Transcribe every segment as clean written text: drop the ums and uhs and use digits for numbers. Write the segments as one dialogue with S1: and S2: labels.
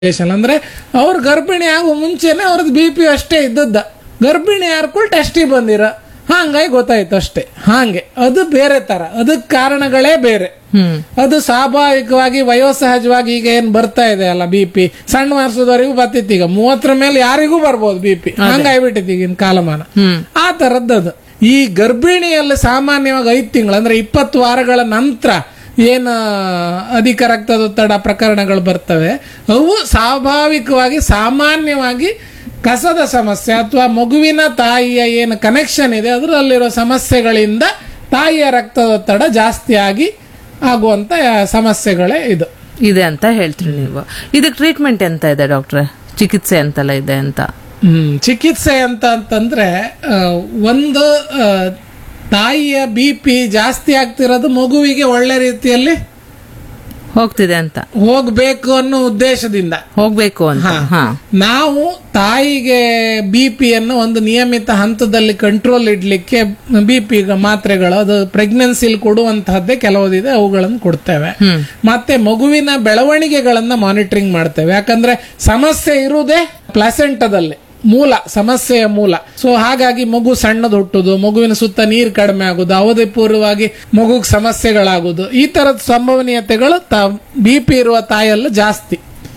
S1: ಅಂದ್ರೆ ಅವ್ರು ಗರ್ಭಿಣಿ ಆಗುವ ಮುಂಚೆನೆ ಅವ್ರದ್ದು BP ಅಷ್ಟೇ ಇದ್ದದ್ದ, ಗರ್ಭಿಣಿ ಯಾರ್ಕುಳ್ ಟೆಸ್ಟಿಗೆ ಬಂದಿರ, ಹಂಗಾಗಿ ಗೊತ್ತಾಯ್ತು ಅಷ್ಟೇ. ಹಾಗೆ ಅದು ಬೇರೆ ತರ, ಅದಕ್ಕೆ ಕಾರಣಗಳೇ ಬೇರೆ. ಅದು ಸ್ವಾಭಾವಿಕವಾಗಿ ವಯೋಸಹಜವಾಗಿ ಈಗ ಏನ್ ಬರ್ತಾ ಇದೆ ಅಲ್ಲ BP, ಸಣ್ಣ ವರ್ಷದವರೆಗೂ ಬರ್ತಿತ್ತು, ಈಗ 30 ಮೇಲೆ ಯಾರಿಗೂ ಬರ್ಬೋದು BP, ಹಂಗಾಗ್ಬಿಟ್ಟಿತ್ತು ಈಗಿನ ಕಾಲಮಾನ. ಆ ತರದ್ದು ಈ ಗರ್ಭಿಣಿಯಲ್ಲಿ ಸಾಮಾನ್ಯವಾಗಿ 5 ತಿಂಗಳು ಅಂದ್ರೆ 20 ವಾರಗಳ ನಂತರ ಏನು ಅಧಿಕ ರಕ್ತದೊತ್ತಡ ಪ್ರಕರಣಗಳು ಬರ್ತವೆ, ಅವು ಸ್ವಾಭಾವಿಕವಾಗಿ ಸಾಮಾನ್ಯವಾಗಿ ಕಸದ ಸಮಸ್ಯೆ ಅಥವಾ ಮಗುವಿನ ತಾಯಿಯ ಏನು ಕನೆಕ್ಷನ್ ಇದೆ ಅದರಲ್ಲಿರೋ ಸಮಸ್ಯೆಗಳಿಂದ ತಾಯಿಯ ರಕ್ತದೊತ್ತಡ ಜಾಸ್ತಿ ಆಗುವಂತ ಸಮಸ್ಯೆಗಳೇ ಇದೆ
S2: ಅಂತ ಹೇಳ್ತೀರಿ ನೀವು. ಇದಕ್ಕೆ ಟ್ರೀಟ್ಮೆಂಟ್ ಎಂತ ಇದೆ ಡಾಕ್ಟ್ರೆ? ಚಿಕಿತ್ಸೆ ಎಂತೆಲ್ಲ ಇದೆ ಅಂತ?
S1: ಚಿಕಿತ್ಸೆ ಅಂತಂದ್ರೆ ಒಂದು ತಾಯಿಯ BP ಜಾಸ್ತಿ ಆಗ್ತಿರೋದು ಮಗುವಿಗೆ ಒಳ್ಳೆ ರೀತಿಯಲ್ಲಿ
S2: ಹೋಗ್ತಿದೆ ಅಂತ,
S1: ಹೋಗ್ಬೇಕು ಅನ್ನೋ ಉದ್ದೇಶದಿಂದ
S2: ಹೋಗ್ಬೇಕು ಅಂತ.
S1: ನಾವು ತಾಯಿಗೆ BPಯನ್ನು ಒಂದು ನಿಯಮಿತ ಹಂತದಲ್ಲಿ ಕಂಟ್ರೋಲ್ ಇಡ್ಲಿಕ್ಕೆ BP ಮಾತ್ರೆಗಳು, ಅದು ಪ್ರೆಗ್ನೆನ್ಸಿಲ್ ಕೊಡುವಂತಹದ್ದೇ ಕೆಲವುದಿದೆ, ಅವುಗಳನ್ನು ಕೊಡ್ತೇವೆ. ಮತ್ತೆ ಮಗುವಿನ ಬೆಳವಣಿಗೆಗಳನ್ನ ಮಾನಿಟರಿಂಗ್ ಮಾಡ್ತೇವೆ. ಯಾಕಂದ್ರೆ ಸಮಸ್ಯೆ ಇರುವುದೇ ಪ್ಲಾಸೆಂಟದಲ್ಲಿ, ಸಮಸ್ಯೆಯ ಮೂಲ. ಸೊ ಹಾಗಾಗಿ ಮಗು ಸಣ್ಣದು ಹುಟ್ಟುದು, ಮಗುವಿನ ಸುತ್ತ ನೀರು ಕಡಿಮೆ ಆಗುದು, ಅವಧಿ ಪೂರ್ವವಾಗಿ ಮಗುಗ್ ಸಮಸ್ಯೆಗಳಾಗುದು, ಈ ತರದ ಸಂಭವನೀಯತೆಗಳು BP ಇರುವ ತಾಯಿಯಲ್ಲ ಜಾಸ್ತಿ.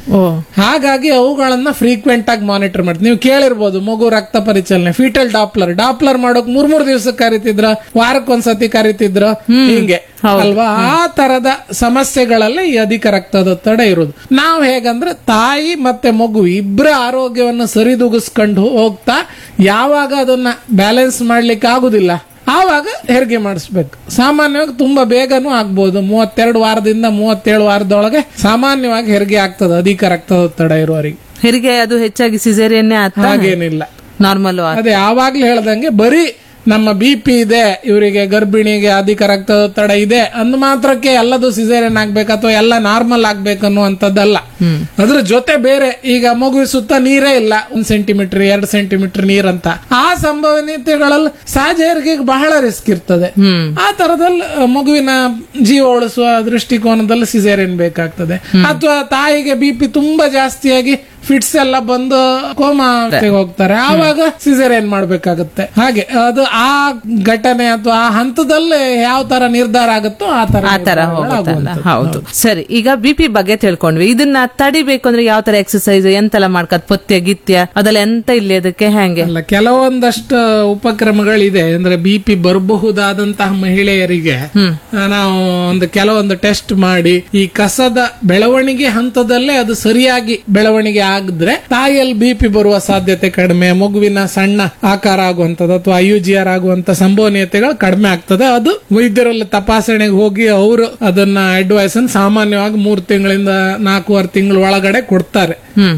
S1: ಹಾಗಾಗಿ ಅವುಗಳನ್ನ ಫ್ರೀಕ್ವೆಂಟ್ ಆಗಿ ಮಾನಿಟರ್ ಮಾಡ್ತೀವಿ. ನೀವು ಕೇಳಿರ್ಬೋದು ಮಗು ರಕ್ತ ಪರಿಚಲನೆ, ಫೀಟಲ್ ಡಾಪ್ಲರ್ ಮಾಡೋಕ್ 3 ದಿವಸಕ್ಕೆ ಕರಿತಿದ್ರ, ವಾರಕ್ಕೊಂದ್ಸತಿ ಕರಿತಿದ್ರ, ಹಿಂಗೆ ಅಲ್ವಾ? ಆ ತರದ ಸಮಸ್ಯೆಗಳಲ್ಲಿ ಈ ಅಧಿಕ ರಕ್ತದೊತ್ತಡ ಇರುವುದು. ನಾವು ಹೇಗಂದ್ರೆ ತಾಯಿ ಮತ್ತೆ ಮಗು ಇಬ್ಬರ ಆರೋಗ್ಯವನ್ನು ಸರಿದೂಗಿಸ್ಕೊಂಡು ಹೋಗ್ತಾ ಯಾವಾಗ ಅದನ್ನ ಬ್ಯಾಲೆನ್ಸ್ ಮಾಡ್ಲಿಕ್ಕೆ ಆಗುದಿಲ್ಲ ಆವಾಗ ಹೆರಿಗೆ ಮಾಡಿಸ್ಬೇಕು. ಸಾಮಾನ್ಯವಾಗಿ ತುಂಬಾ ಬೇಗನೂ ಆಗ್ಬಹುದು, 32 ವಾರದಿಂದ 37 ವಾರದೊಳಗೆ ಸಾಮಾನ್ಯವಾಗಿ ಹೆರಿಗೆ ಆಗ್ತದೆ ಅಧಿಕ ರಕ್ತದೊತ್ತಡ ಇರುವವರಿಗೆ.
S2: ಹೆರಿಗೆ ಅದು ಹೆಚ್ಚಾಗಿ ಸಿಸೇರಿಯನ್ನೇ
S1: ಹಾಗೇನಿಲ್ಲ,
S2: ನಾರ್ಮಲ್.
S1: ಅದೇ ಯಾವಾಗ್ಲೂ ಹೇಳ್ದಂಗೆ ಬರೀ ನಮ್ಮ BP ಇದೆ, ಇವರಿಗೆ ಗರ್ಭಿಣಿಗೆ ಅಧಿಕ ರಕ್ತದೊತ್ತಡ ಇದೆ ಅಂದ್ ಮಾತ್ರಕ್ಕೆ ಎಲ್ಲದು ಸಿಸೇರಿಯನ್ ಆಗ್ಬೇಕು ಅಥವಾ ಎಲ್ಲ ನಾರ್ಮಲ್ ಆಗ್ಬೇಕು ಅನ್ನುವಂಥದ್ದಲ್ಲ. ಅದ್ರ ಜೊತೆ ಬೇರೆ ಈಗ ಮಗುವಿನ ಸುತ್ತ ನೀರೇ ಇಲ್ಲ, 1 ಸೆಂಟಿಮೀಟರ್ 2 ಸೆಂಟಿಮೀಟರ್ ನೀರಂತ, ಆ ಸಂಭವನೀಯತೆಗಳಲ್ಲಿ ಸಹಜ ಹೆರಿಗೆಗೆ ಬಹಳ ರಿಸ್ಕ್ ಇರ್ತದೆ. ಆ ತರದಲ್ಲಿ ಮಗುವಿನ ಜೀವ ಉಳಿಸುವ ದೃಷ್ಟಿಕೋನದಲ್ಲಿ ಸಿಸೇರಿಯನ್ ಬೇಕಾಗ್ತದೆ. ಅಥವಾ ತಾಯಿಗೆ BP ತುಂಬಾ ಜಾಸ್ತಿಯಾಗಿ ಫಿಟ್ಸ್ ಎಲ್ಲ ಬಂದು ಕೋಮಾ ಹೋಗ್ತಾರೆ, ಆವಾಗ ಸಿಸೇರಿಯನ್ ಮಾಡ್ಬೇಕಾಗುತ್ತೆ. ಹಾಗೆ ಅದು ಆ ಘಟನೆ ಅಥವಾ ಆ ಹಂತದಲ್ಲಿ ಯಾವ ತರ ನಿರ್ಧಾರ ಆಗುತ್ತೋ ಆ ತರ
S2: ಹೌದು. ಸರಿ, ಈಗ BP ಬಗ್ಗೆ ತಿಳ್ಕೊಂಡ್ವಿ. ಇದನ್ನ ತಡಿಬೇಕು ಅಂದ್ರೆ ಯಾವ ತರ ಎಕ್ಸರ್ಸೈಸ್ ಎಂತೆಲ್ಲ ಮಾಡ್ಕತ್, ಪಥ್ಯ ಗಿತ್ಯ ಅದೆಲ್ಲ ಎಂತ ಇಲ್ಲಿ ಅದಕ್ಕೆ ಹೆಂಗೆ?
S1: ಅಲ್ಲ, ಕೆಲವೊಂದಷ್ಟು ಉಪಕ್ರಮಗಳಿದೆ. ಅಂದ್ರೆ BP ಬರಬಹುದಾದಂತಹ ಮಹಿಳೆಯರಿಗೆ ನಾವು ಕೆಲವೊಂದು ಟೆಸ್ಟ್ ಮಾಡಿ ಈ ಕಸದ ಬೆಳವಣಿಗೆ ಹಂತದಲ್ಲೇ ಅದು ಸರಿಯಾಗಿ ಬೆಳವಣಿಗೆ ಆಗಿದ್ರೆ ತಾಯಿಯಲ್ಲಿ BP ಬರುವ ಸಾಧ್ಯತೆ ಕಡಿಮೆ, ಮಗುವಿನ ಸಣ್ಣ ಆಕಾರ ಆಗುವಂತದ್ದು ಅಥವಾ IUGR ಆಗುವಂತ ಸಂಭವನೀಯತೆಗಳು ಕಡಿಮೆ ಆಗ್ತದೆ. ಅದು ವೈದ್ಯರಲ್ಲಿ ತಪಾಸಣೆಗೆ ಹೋಗಿ ಅವರು ಅದನ್ನ ಅಡ್ವೈಸ್ ಸಾಮಾನ್ಯವಾಗಿ 3 ತಿಂಗಳಿಂದ 4.5 ತಿಂಗಳ ಒಳಗಡೆ ಕೊಡ್ತಾರೆ.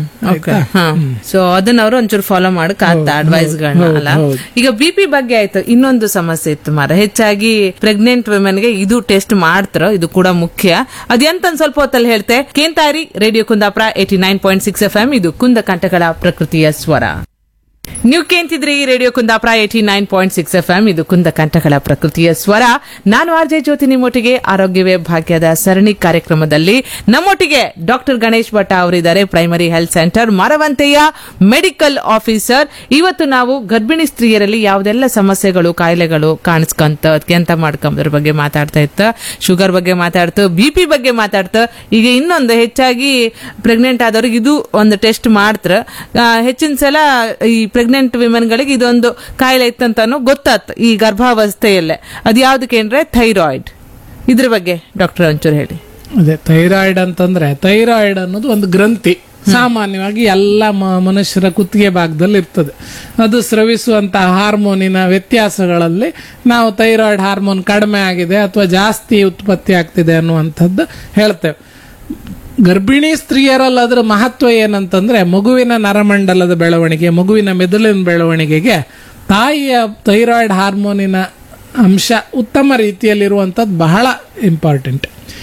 S2: ಸೊ ಅದನ್ನ ಅವರು ಒಂಚೂರು ಫಾಲೋ ಮಾಡಕ್ ಅಡ್ವೈಸ್ ಗಳನ್ನ. ಈಗ BP ಬಗ್ಗೆ ಆಯ್ತು, ಇನ್ನೊಂದು ಸಮಸ್ಯೆ ಇತ್ತು ಮಾರ, ಹೆಚ್ಚಾಗಿ ಪ್ರೆಗ್ನೆಂಟ್ ವುಮೆನ್ ಗೆ ಇದು ಟೆಸ್ಟ್ ಮಾಡ್ತಾರ, ಇದು ಕೂಡ ಮುಖ್ಯ. ಅದೆಂತ ಸ್ವಲ್ಪ ಹೊತ್ತಲ್ಲಿ ಹೇಳ್ತೆ. ಕೇಂತಾರಿ ರೇಡಿಯೋ ಕುಂದಾಪುರ 89.6 FM, ಇದು ಕುಂದ ಕಂಠಗಳ ಪ್ರಕೃತಿಯ ಸ್ವರ. ನೀವು ಕೇಂತಿದ್ರಿ ರೇಡಿಯೋ ಕುಂದಾಪುರ 89.6 FM, ಇದು ಕುಂದ ಕಂಠಗಳ ಪ್ರಕೃತಿಯ ಸ್ವರ. ನಾನು RJ ಜ್ಯೋತಿ ನಿಮ್ಮೊಟ್ಟಿಗೆ ಆರೋಗ್ಯವೇ ಭಾಗ್ಯದ ಸರಣಿ ಕಾರ್ಯಕ್ರಮದಲ್ಲಿ. ನಮ್ಮೊಟ್ಟಿಗೆ ಡಾಕ್ಟರ್ ಗಣೇಶ್ ಭಟ್ಟ ಅವರಿದ್ದಾರೆ, primary health centre ಮರವಂತೆಯ medical officer. ಇವತ್ತು ನಾವು ಗರ್ಭಿಣಿ ಸ್ತ್ರೀಯರಲ್ಲಿ ಯಾವ್ದೆಲ್ಲ ಸಮಸ್ಯೆಗಳು ಕಾಯಿಲೆಗಳು ಕಾಣಿಸ್ಕೊಂತ ಎಂತ ಮಾಡ್ಕೊಂಬದ್ರ ಬಗ್ಗೆ ಮಾತಾಡ್ತಾ ಇತ್ತ, ಶುಗರ್ ಬಗ್ಗೆ ಮಾತಾಡ್ತು, BP ಬಗ್ಗೆ ಮಾತಾಡ್ತು. ಈಗ ಇನ್ನೊಂದು ಹೆಚ್ಚಾಗಿ ಪ್ರೆಗ್ನೆಂಟ್ ಆದವ್ರಿಗೆ ಇದು ಒಂದು ಟೆಸ್ಟ್ ಮಾಡ್ತಾರ. ಹೆಚ್ಚಿನ ಸಲ ಈ ಪ್ರೆಗ್ನೆಂಟ್ ವಿಮೆನ್ ಗಳಿಗೆ ಇದೊಂದು ಕಾಯಿಲೆ ಇತ್ತಂತಾನು ಗೊತ್ತಾತ್ ಈ ಗರ್ಭಾವಸ್ಥೆಯಲ್ಲೇ. ಅದು ಯಾವ್ದಕ್ಕೆ ಅಂದ್ರೆ ಥೈರಾಯ್ಡ್. ಇದ್ರ ಬಗ್ಗೆ ಡಾಕ್ಟರ್ ಒಂಚೂರು ಹೇಳಿ.
S1: ಅದೇ ಥೈರಾಯ್ಡ್ ಅಂತಂದ್ರೆ, ಥೈರಾಯ್ಡ್ ಅನ್ನೋದು ಒಂದು ಗ್ರಂಥಿ, ಸಾಮಾನ್ಯವಾಗಿ ಎಲ್ಲ ಮನುಷ್ಯರ ಕುತ್ತಿಗೆ ಭಾಗದಲ್ಲಿ ಇರ್ತದೆ. ಅದು ಸ್ರವಿಸುವಂತಹ ಹಾರ್ಮೋನಿನ ವ್ಯತ್ಯಾಸಗಳಲ್ಲಿ ನಾವು ಥೈರಾಯ್ಡ್ ಹಾರ್ಮೋನ್ ಕಡಿಮೆ ಆಗಿದೆ ಅಥವಾ ಜಾಸ್ತಿ ಉತ್ಪತ್ತಿ ಆಗ್ತಿದೆ ಅನ್ನುವಂಥದ್ದು ಹೇಳ್ತೇವೆ. ಗರ್ಭಿಣಿ ಸ್ತ್ರೀಯರಲ್ಲಿ ಅದರ ಮಹತ್ವ ಏನಂತಂದ್ರೆ, ಮಗುವಿನ ನರಮಂಡಲದ ಬೆಳವಣಿಗೆ, ಮಗುವಿನ ಮೆದುಳಿನ ಬೆಳವಣಿಗೆಗೆ ತಾಯಿಯ ಥೈರಾಯ್ಡ್ ಹಾರ್ಮೋನಿನ ಅಂಶ ಉತ್ತಮ ರೀತಿಯಲ್ಲಿರುವಂಥದ್ದು ಬಹಳ ಇಂಪಾರ್ಟೆಂಟ್.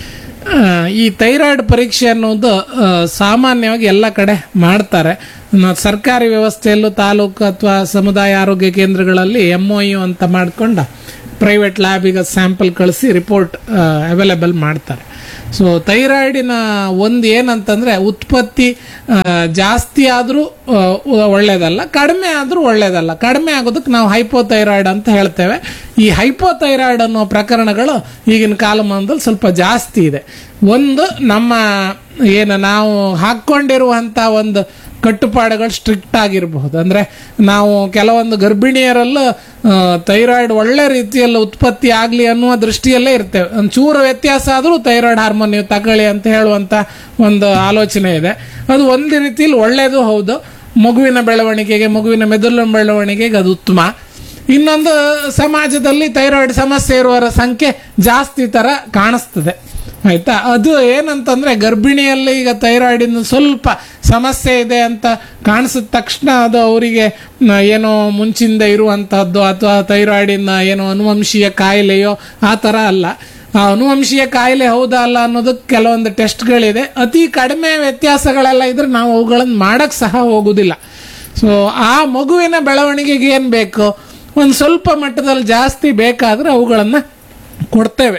S1: ಈ ಥೈರಾಯ್ಡ್ ಪರೀಕ್ಷೆ ಅನ್ನೋದು ಸಾಮಾನ್ಯವಾಗಿ ಎಲ್ಲ ಕಡೆ ಮಾಡ್ತಾರೆ. ಸರ್ಕಾರಿ ವ್ಯವಸ್ಥೆಯಲ್ಲೂ ತಾಲೂಕು ಅಥವಾ ಸಮುದಾಯ ಆರೋಗ್ಯ ಕೇಂದ್ರಗಳಲ್ಲಿ MOU ಅಂತ ಮಾಡ್ಕೊಂಡ ಪ್ರೈವೇಟ್ ಲ್ಯಾಬಿಗೆ ಸ್ಯಾಂಪಲ್ ಕಳಿಸಿ ರಿಪೋರ್ಟ್ ಅವೈಲೇಬಲ್ ಮಾಡ್ತಾರೆ. ಸೊ ಥೈರಾಯ್ಡಿನ ಒಂದು ಏನಂತಂದ್ರೆ ಉತ್ಪತ್ತಿ ಜಾಸ್ತಿ ಆದ್ರೂ ಒಳ್ಳೇದಲ್ಲ, ಕಡಿಮೆ ಆದ್ರೂ ಒಳ್ಳೇದಲ್ಲ. ಕಡಿಮೆ ಆಗೋದಕ್ಕೆ ನಾವು ಹೈಪೋಥೈರಾಯ್ಡ್ ಅಂತ ಹೇಳ್ತೇವೆ. ಈ ಹೈಪೋಥೈರಾಯ್ಡ್ ಅನ್ನೋ ಪ್ರಕರಣಗಳು ಈಗಿನ ಕಾಲಮಾನದಲ್ಲಿ ಸ್ವಲ್ಪ ಜಾಸ್ತಿ ಇದೆ. ಒಂದು ನಮ್ಮ ನಾವು ಹಾಕೊಂಡಿರುವಂತ ಒಂದು ಕಟ್ಟುಪಾಡುಗಳು ಸ್ಟ್ರಿಕ್ಟ್ ಆಗಿರಬಹುದು. ಅಂದ್ರೆ ನಾವು ಕೆಲವೊಂದು ಗರ್ಭಿಣಿಯರಲ್ಲೂ ಥೈರಾಯ್ಡ್ ಒಳ್ಳೆ ರೀತಿಯಲ್ಲಿ ಉತ್ಪತ್ತಿ ಆಗಲಿ ಅನ್ನುವ ದೃಷ್ಟಿಯಲ್ಲೇ ಇರ್ತೇವೆ. ಒಂಚೂರು ವ್ಯತ್ಯಾಸ ಆದರೂ ಥೈರಾಯ್ಡ್ ಹಾರ್ಮೋನ್ ನೀವು ತಗೊಳ್ಳಿ ಅಂತ ಹೇಳುವಂತ ಒಂದು ಆಲೋಚನೆ ಇದೆ. ಅದು ಒಂದು ರೀತಿಯಲ್ಲಿ ಒಳ್ಳೇದು ಹೌದು, ಮಗುವಿನ ಬೆಳವಣಿಗೆಗೆ, ಮಗುವಿನ ಮೆದುಳಿನ ಬೆಳವಣಿಗೆಗೆ ಅದು ಉತ್ತಮ. ಇನ್ನೊಂದು, ಸಮಾಜದಲ್ಲಿ ಥೈರಾಯ್ಡ್ ಸಮಸ್ಯೆ ಇರುವವರ ಸಂಖ್ಯೆ ಜಾಸ್ತಿ ತರ ಕಾಣಿಸ್ತದೆ. ಆಯ್ತಾ, ಅದು ಏನಂತಂದ್ರೆ ಗರ್ಭಿಣಿಯಲ್ಲಿ ಈಗ ಥೈರಾಯ್ಡಿನ ಸ್ವಲ್ಪ ಸಮಸ್ಯೆ ಇದೆ ಅಂತ ಕಾಣಿಸಿದ ತಕ್ಷಣ ಅದು ಅವರಿಗೆ ಏನೋ ಮುಂಚಿಂದ ಇರುವಂತಹದ್ದು ಅಥವಾ ಥೈರಾಯ್ಡಿನ ಏನೋ ಅನುವಂಶೀಯ ಕಾಯಿಲೆಯೋ ಆ ತರ ಅಲ್ಲ. ಆ ಅನುವಂಶೀಯ ಕಾಯಿಲೆ ಹೌದಾ ಅಲ್ಲ ಅನ್ನೋದಕ್ಕೆ ಕೆಲವೊಂದು ಟೆಸ್ಟ್ಗಳಿದೆ. ಅತಿ ಕಡಿಮೆ ವ್ಯತ್ಯಾಸಗಳೆಲ್ಲ ಇದ್ರೆ ನಾವು ಅವುಗಳನ್ನು ಮಾಡಕ್ ಸಹ ಹೋಗುದಿಲ್ಲ. ಸೊ ಆ ಮಗುವಿನ ಬೆಳವಣಿಗೆಗೆ ಏನ್ ಬೇಕು, ಒಂದು ಸ್ವಲ್ಪ ಮಟ್ಟದಲ್ಲಿ ಜಾಸ್ತಿ ಬೇಕಾದ್ರೆ ಅವುಗಳನ್ನ ಕೊಡ್ತೇವೆ.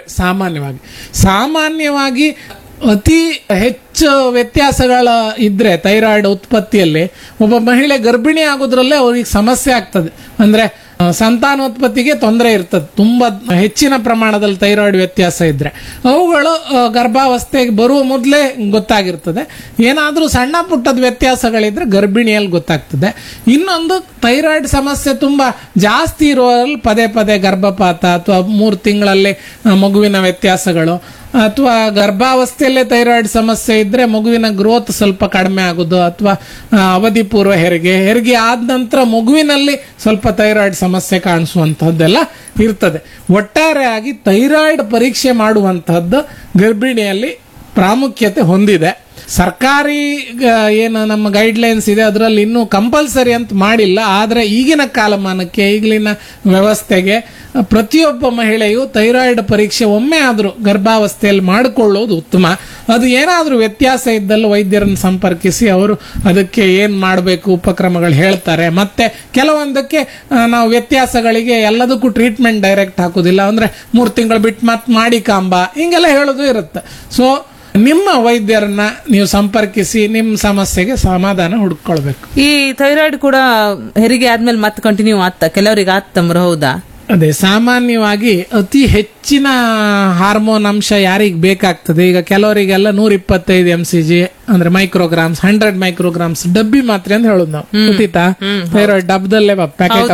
S1: ಸಾಮಾನ್ಯವಾಗಿ ಅತಿ ಹೆಚ್ಚು ವ್ಯತ್ಯಾಸಗಳ ಇದ್ರೆ ಥೈರಾಯ್ಡ್ ಉತ್ಪತ್ತಿಯಲ್ಲಿ ಒಬ್ಬ ಮಹಿಳೆ ಗರ್ಭಿಣಿ ಆಗೋದ್ರಲ್ಲೇ ಅವ್ರಿಗೆ ಸಮಸ್ಯೆ ಆಗ್ತದೆ. ಅಂದ್ರೆ ಸಂತಾನೋತ್ಪತ್ತಿಗೆ ತೊಂದರೆ ಇರ್ತದೆ. ತುಂಬಾ ಹೆಚ್ಚಿನ ಪ್ರಮಾಣದಲ್ಲಿ ಥೈರಾಯ್ಡ್ ವ್ಯತ್ಯಾಸ ಇದ್ರೆ ಅವುಗಳು ಗರ್ಭಾವಸ್ಥೆಗೆ ಬರುವ ಮೊದಲೇ ಗೊತ್ತಾಗಿರ್ತದೆ. ಏನಾದ್ರೂ ಸಣ್ಣ ಪುಟ್ಟದ ವ್ಯತ್ಯಾಸಗಳಿದ್ರೆ ಗರ್ಭಿಣಿಯಲ್ಲಿ ಗೊತ್ತಾಗ್ತದೆ. ಇನ್ನೊಂದು, ಥೈರಾಯ್ಡ್ ಸಮಸ್ಯೆ ತುಂಬಾ ಜಾಸ್ತಿ ಇರುವಲ್ಲಿ ಪದೇ ಪದೇ ಗರ್ಭಪಾತ ಅಥವಾ 3 ತಿಂಗಳಲ್ಲಿ ಮಗುವಿನ ವ್ಯತ್ಯಾಸಗಳು ಅಥವಾ ಗರ್ಭಾವಸ್ಥೆಯಲ್ಲೇ ಥೈರಾಯ್ಡ್ ಸಮಸ್ಯೆ ಇದ್ರೆ ಮಗುವಿನ ಗ್ರೋತ್ ಸ್ವಲ್ಪ ಕಡಿಮೆ ಆಗೋದು ಅಥವಾ ಅವಧಿ ಪೂರ್ವ ಹೆರಿಗೆ ಆದ ನಂತರ ಮಗುವಿನಲ್ಲಿ ಸ್ವಲ್ಪ ಥೈರಾಯ್ಡ್ ಸಮಸ್ಯೆ ಕಾಣಿಸುವಂತಹದ್ದೆಲ್ಲ ಇರ್ತದೆ. ಒಟ್ಟಾರೆಯಾಗಿ ಥೈರಾಯ್ಡ್ ಪರೀಕ್ಷೆ ಮಾಡುವಂತಹದ್ದು ಗರ್ಭಿಣಿಯಲ್ಲಿ ಪ್ರಾಮುಖ್ಯತೆ ಹೊಂದಿದೆ. ಸರ್ಕಾರಿ ಏನು ನಮ್ಮ ಗೈಡ್ಲೈನ್ಸ್ ಇದೆ ಅದರಲ್ಲಿ ಇನ್ನೂ ಕಂಪಲ್ಸರಿ ಅಂತ ಮಾಡಿಲ್ಲ. ಆದ್ರೆ ಈಗಿನ ಕಾಲಮಾನಕ್ಕೆ, ಈಗಿನ ವ್ಯವಸ್ಥೆಗೆ ಪ್ರತಿಯೊಬ್ಬ ಮಹಿಳೆಯು ಥೈರಾಯ್ಡ್ ಪರೀಕ್ಷೆ ಒಮ್ಮೆ ಆದ್ರೂ ಗರ್ಭಾವಸ್ಥೆಯಲ್ಲಿ ಮಾಡಿಕೊಳ್ಳೋದು ಉತ್ತಮ. ಅದು ಏನಾದ್ರೂ ವ್ಯತ್ಯಾಸ ಇದ್ದಲ್ಲಿ ವೈದ್ಯರನ್ನು ಸಂಪರ್ಕಿಸಿ ಅವರು ಅದಕ್ಕೆ ಏನ್ ಮಾಡಬೇಕು ಉಪಕ್ರಮಗಳು ಹೇಳ್ತಾರೆ. ಮತ್ತೆ ಕೆಲವೊಂದಕ್ಕೆ ನಾವು ವ್ಯತ್ಯಾಸಗಳಿಗೆ ಎಲ್ಲದಕ್ಕೂ ಟ್ರೀಟ್ಮೆಂಟ್ ಡೈರೆಕ್ಟ್ ಹಾಕುದಿಲ್ಲ. ಅಂದ್ರೆ 3 ತಿಂಗಳು ಬಿಟ್ಟು ಮತ್ತೆ ಮಾಡಿ ಕಾಂಬ ಹಿಂಗೆಲ್ಲ ಹೇಳೋದು ಇರುತ್ತೆ. ಸೊ ನಿಮ್ಮ ವೈದ್ಯರನ್ನ ನೀವು ಸಂಪರ್ಕಿಸಿ ನಿಮ್ಮ ಸಮಸ್ಯೆಗೆ ಸಮಾಧಾನ ಹುಡುಕೊಳ್ಬೇಕು.
S2: ಈ ಥೈರಾಯ್ಡ್ ಕೂಡ ಹೆರಿಗೆ ಆದ್ಮೇಲೆ ಮತ್ತೆ ಕಂಟಿನ್ಯೂ ಆಗ್ತಾ ಕೆಲವರಿಗೆ ಆಗ್ತಂಬ್ರ, ಹೌದಾ?
S1: ಅದೇ, ಸಾಮಾನ್ಯವಾಗಿ ಅತಿ ಹೆಚ್ಚಿನ ಹಾರ್ಮೋನ್ ಅಂಶ ಯಾರಿಗೆ ಬೇಕಾಗ್ತದೆ, ಈಗ ಕೆಲವರಿಗೆಲ್ಲ 125 mcg ಅಂದ್ರೆ ಮೈಕ್ರೋಗ್ರಾಮ್ಸ್, 100 ಮೈಕ್ರೋಗ್ರಾಮ್ಸ್ ಡಬ್ಬಿ ಮಾತ್ರೆ ಅಂತ ಹೇಳುದು ನಾವು, ಗೊತ್ತಿತ್ತಾ? ಥೈರಾಯ್ಡ್ ಡಬ್ಬದಲ್ಲೇ ಪ್ಯಾಕೆಟ್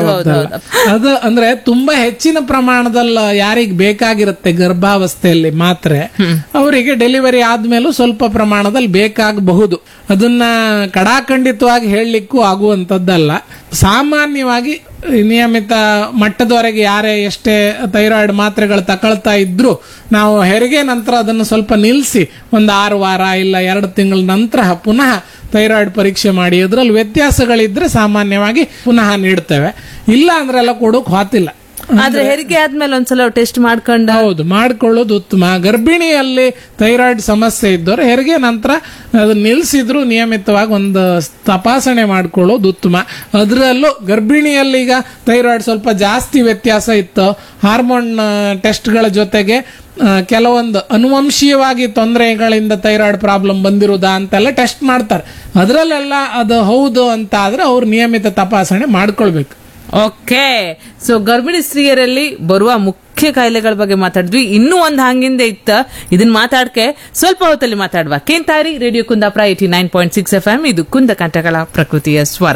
S1: ಅದು ಅಂದ್ರೆ ತುಂಬಾ ಹೆಚ್ಚಿನ ಪ್ರಮಾಣದಲ್ಲಿ ಯಾರಿಗೆ ಬೇಕಾಗಿರುತ್ತೆ ಗರ್ಭಾವಸ್ಥೆಯಲ್ಲಿ ಮಾತ್ರೆ, ಅವರಿಗೆ ಡೆಲಿವರಿ ಆದ್ಮೇಲೂ ಸ್ವಲ್ಪ ಪ್ರಮಾಣದಲ್ಲಿ ಬೇಕಾಗಬಹುದು. ಅದನ್ನ ಕಡಾಖಂಡಿತವಾಗಿ ಹೇಳಲಿಕ್ಕೂ ಆಗುವಂತದ್ದಲ್ಲ. ಸಾಮಾನ್ಯವಾಗಿ ನಿಯಮಿತ ಮಟ್ಟದವರೆಗೆ ಯಾರೇ ಎಷ್ಟೇ ಥೈರಾಯ್ಡ್ ಮಾತ್ರೆಗಳು ತಕೊಳ್ತಾ ಇದ್ರು ನಾವು ಹೆರಿಗೆ ನಂತರ ಅದನ್ನು ಸ್ವಲ್ಪ ನಿಲ್ಲಿಸಿ ಒಂದು 6 ವಾರ ಇಲ್ಲ 2 ತಿಂಗಳ ನಂತರ ಪುನಃ ಥೈರಾಯ್ಡ್ ಪರೀಕ್ಷೆ ಮಾಡಿ ಅದರಲ್ಲಿ ವ್ಯತ್ಯಾಸಗಳಿದ್ರೆ ಸಾಮಾನ್ಯವಾಗಿ ಪುನಃ ನೀಡ್ತೇವೆ. ಇಲ್ಲ ಅಂದ್ರೆ ಎಲ್ಲ ಕೊಡೋಕ್ ಹೋತಿಲ್ಲ.
S2: ಆದ್ರೆ ಹೆರಿಗೆ ಆದ್ಮೇಲೆ ಒಂದ್ಸಲ ಟೆಸ್ಟ್ ಮಾಡ್ಕೊಂಡು,
S1: ಹೌದು, ಮಾಡ್ಕೊಳ್ಳೋದು ಉತ್ತಮ. ಗರ್ಭಿಣಿಯಲ್ಲಿ ಥೈರಾಯ್ಡ್ ಸಮಸ್ಯೆ ಇದ್ದವರು ಹೆರಿಗೆ ನಂತರ ಅದನ್ನ ನಿಲ್ಸಿದ್ರು ನಿಯಮಿತವಾಗಿ ಒಂದು ತಪಾಸಣೆ ಮಾಡ್ಕೊಳ್ಳೋದು ಉತ್ತಮ. ಅದರಲ್ಲೂ ಗರ್ಭಿಣಿಯಲ್ಲಿ ಈಗ ಥೈರಾಯ್ಡ್ ಸ್ವಲ್ಪ ಜಾಸ್ತಿ ವ್ಯತ್ಯಾಸ ಇತ್ತು, ಹಾರ್ಮೋನ್ ಟೆಸ್ಟ್ಗಳ ಜೊತೆಗೆ ಕೆಲವೊಂದು ಅನುವಂಶೀಯವಾಗಿ ತೊಂದರೆಗಳಿಂದ ಥೈರಾಯ್ಡ್ ಪ್ರಾಬ್ಲಮ್ ಬಂದಿರುವುದಾ ಅಂತೆಲ್ಲ ಟೆಸ್ಟ್ ಮಾಡ್ತಾರೆ. ಅದರಲ್ಲೆಲ್ಲ ಅದು ಹೌದು ಅಂತ ಆದ್ರೆ ಅವ್ರು ನಿಯಮಿತ ತಪಾಸಣೆ ಮಾಡ್ಕೊಳ್ಬೇಕು.
S2: ಓಕೆ, ಸೊ ಗರ್ಭಿಣಿ ಸ್ತ್ರೀಯರಲ್ಲಿ ಬರುವ ಮುಖ್ಯ ಕಾಯಿಲೆಗಳ ಬಗ್ಗೆ ಮಾತಾಡಿದ್ವಿ. ಇನ್ನೂ ಒಂದು ಹಂಗಿಂದ ಇತ್ತ, ಇದನ್ನ ಮಾತಾಡ್ಕೆ ಸ್ವಲ್ಪ ಹೊತ್ತಲ್ಲಿ ಮಾತಾಡುವ. ಕೇಂತಾರಿ ರೇಡಿಯೋ ಕುಂದಾಪುರ 89.6 FM, ಇದು ಕುಂದ ಕಂಠಗಳ ಪ್ರಕೃತಿಯ ಸ್ವರ.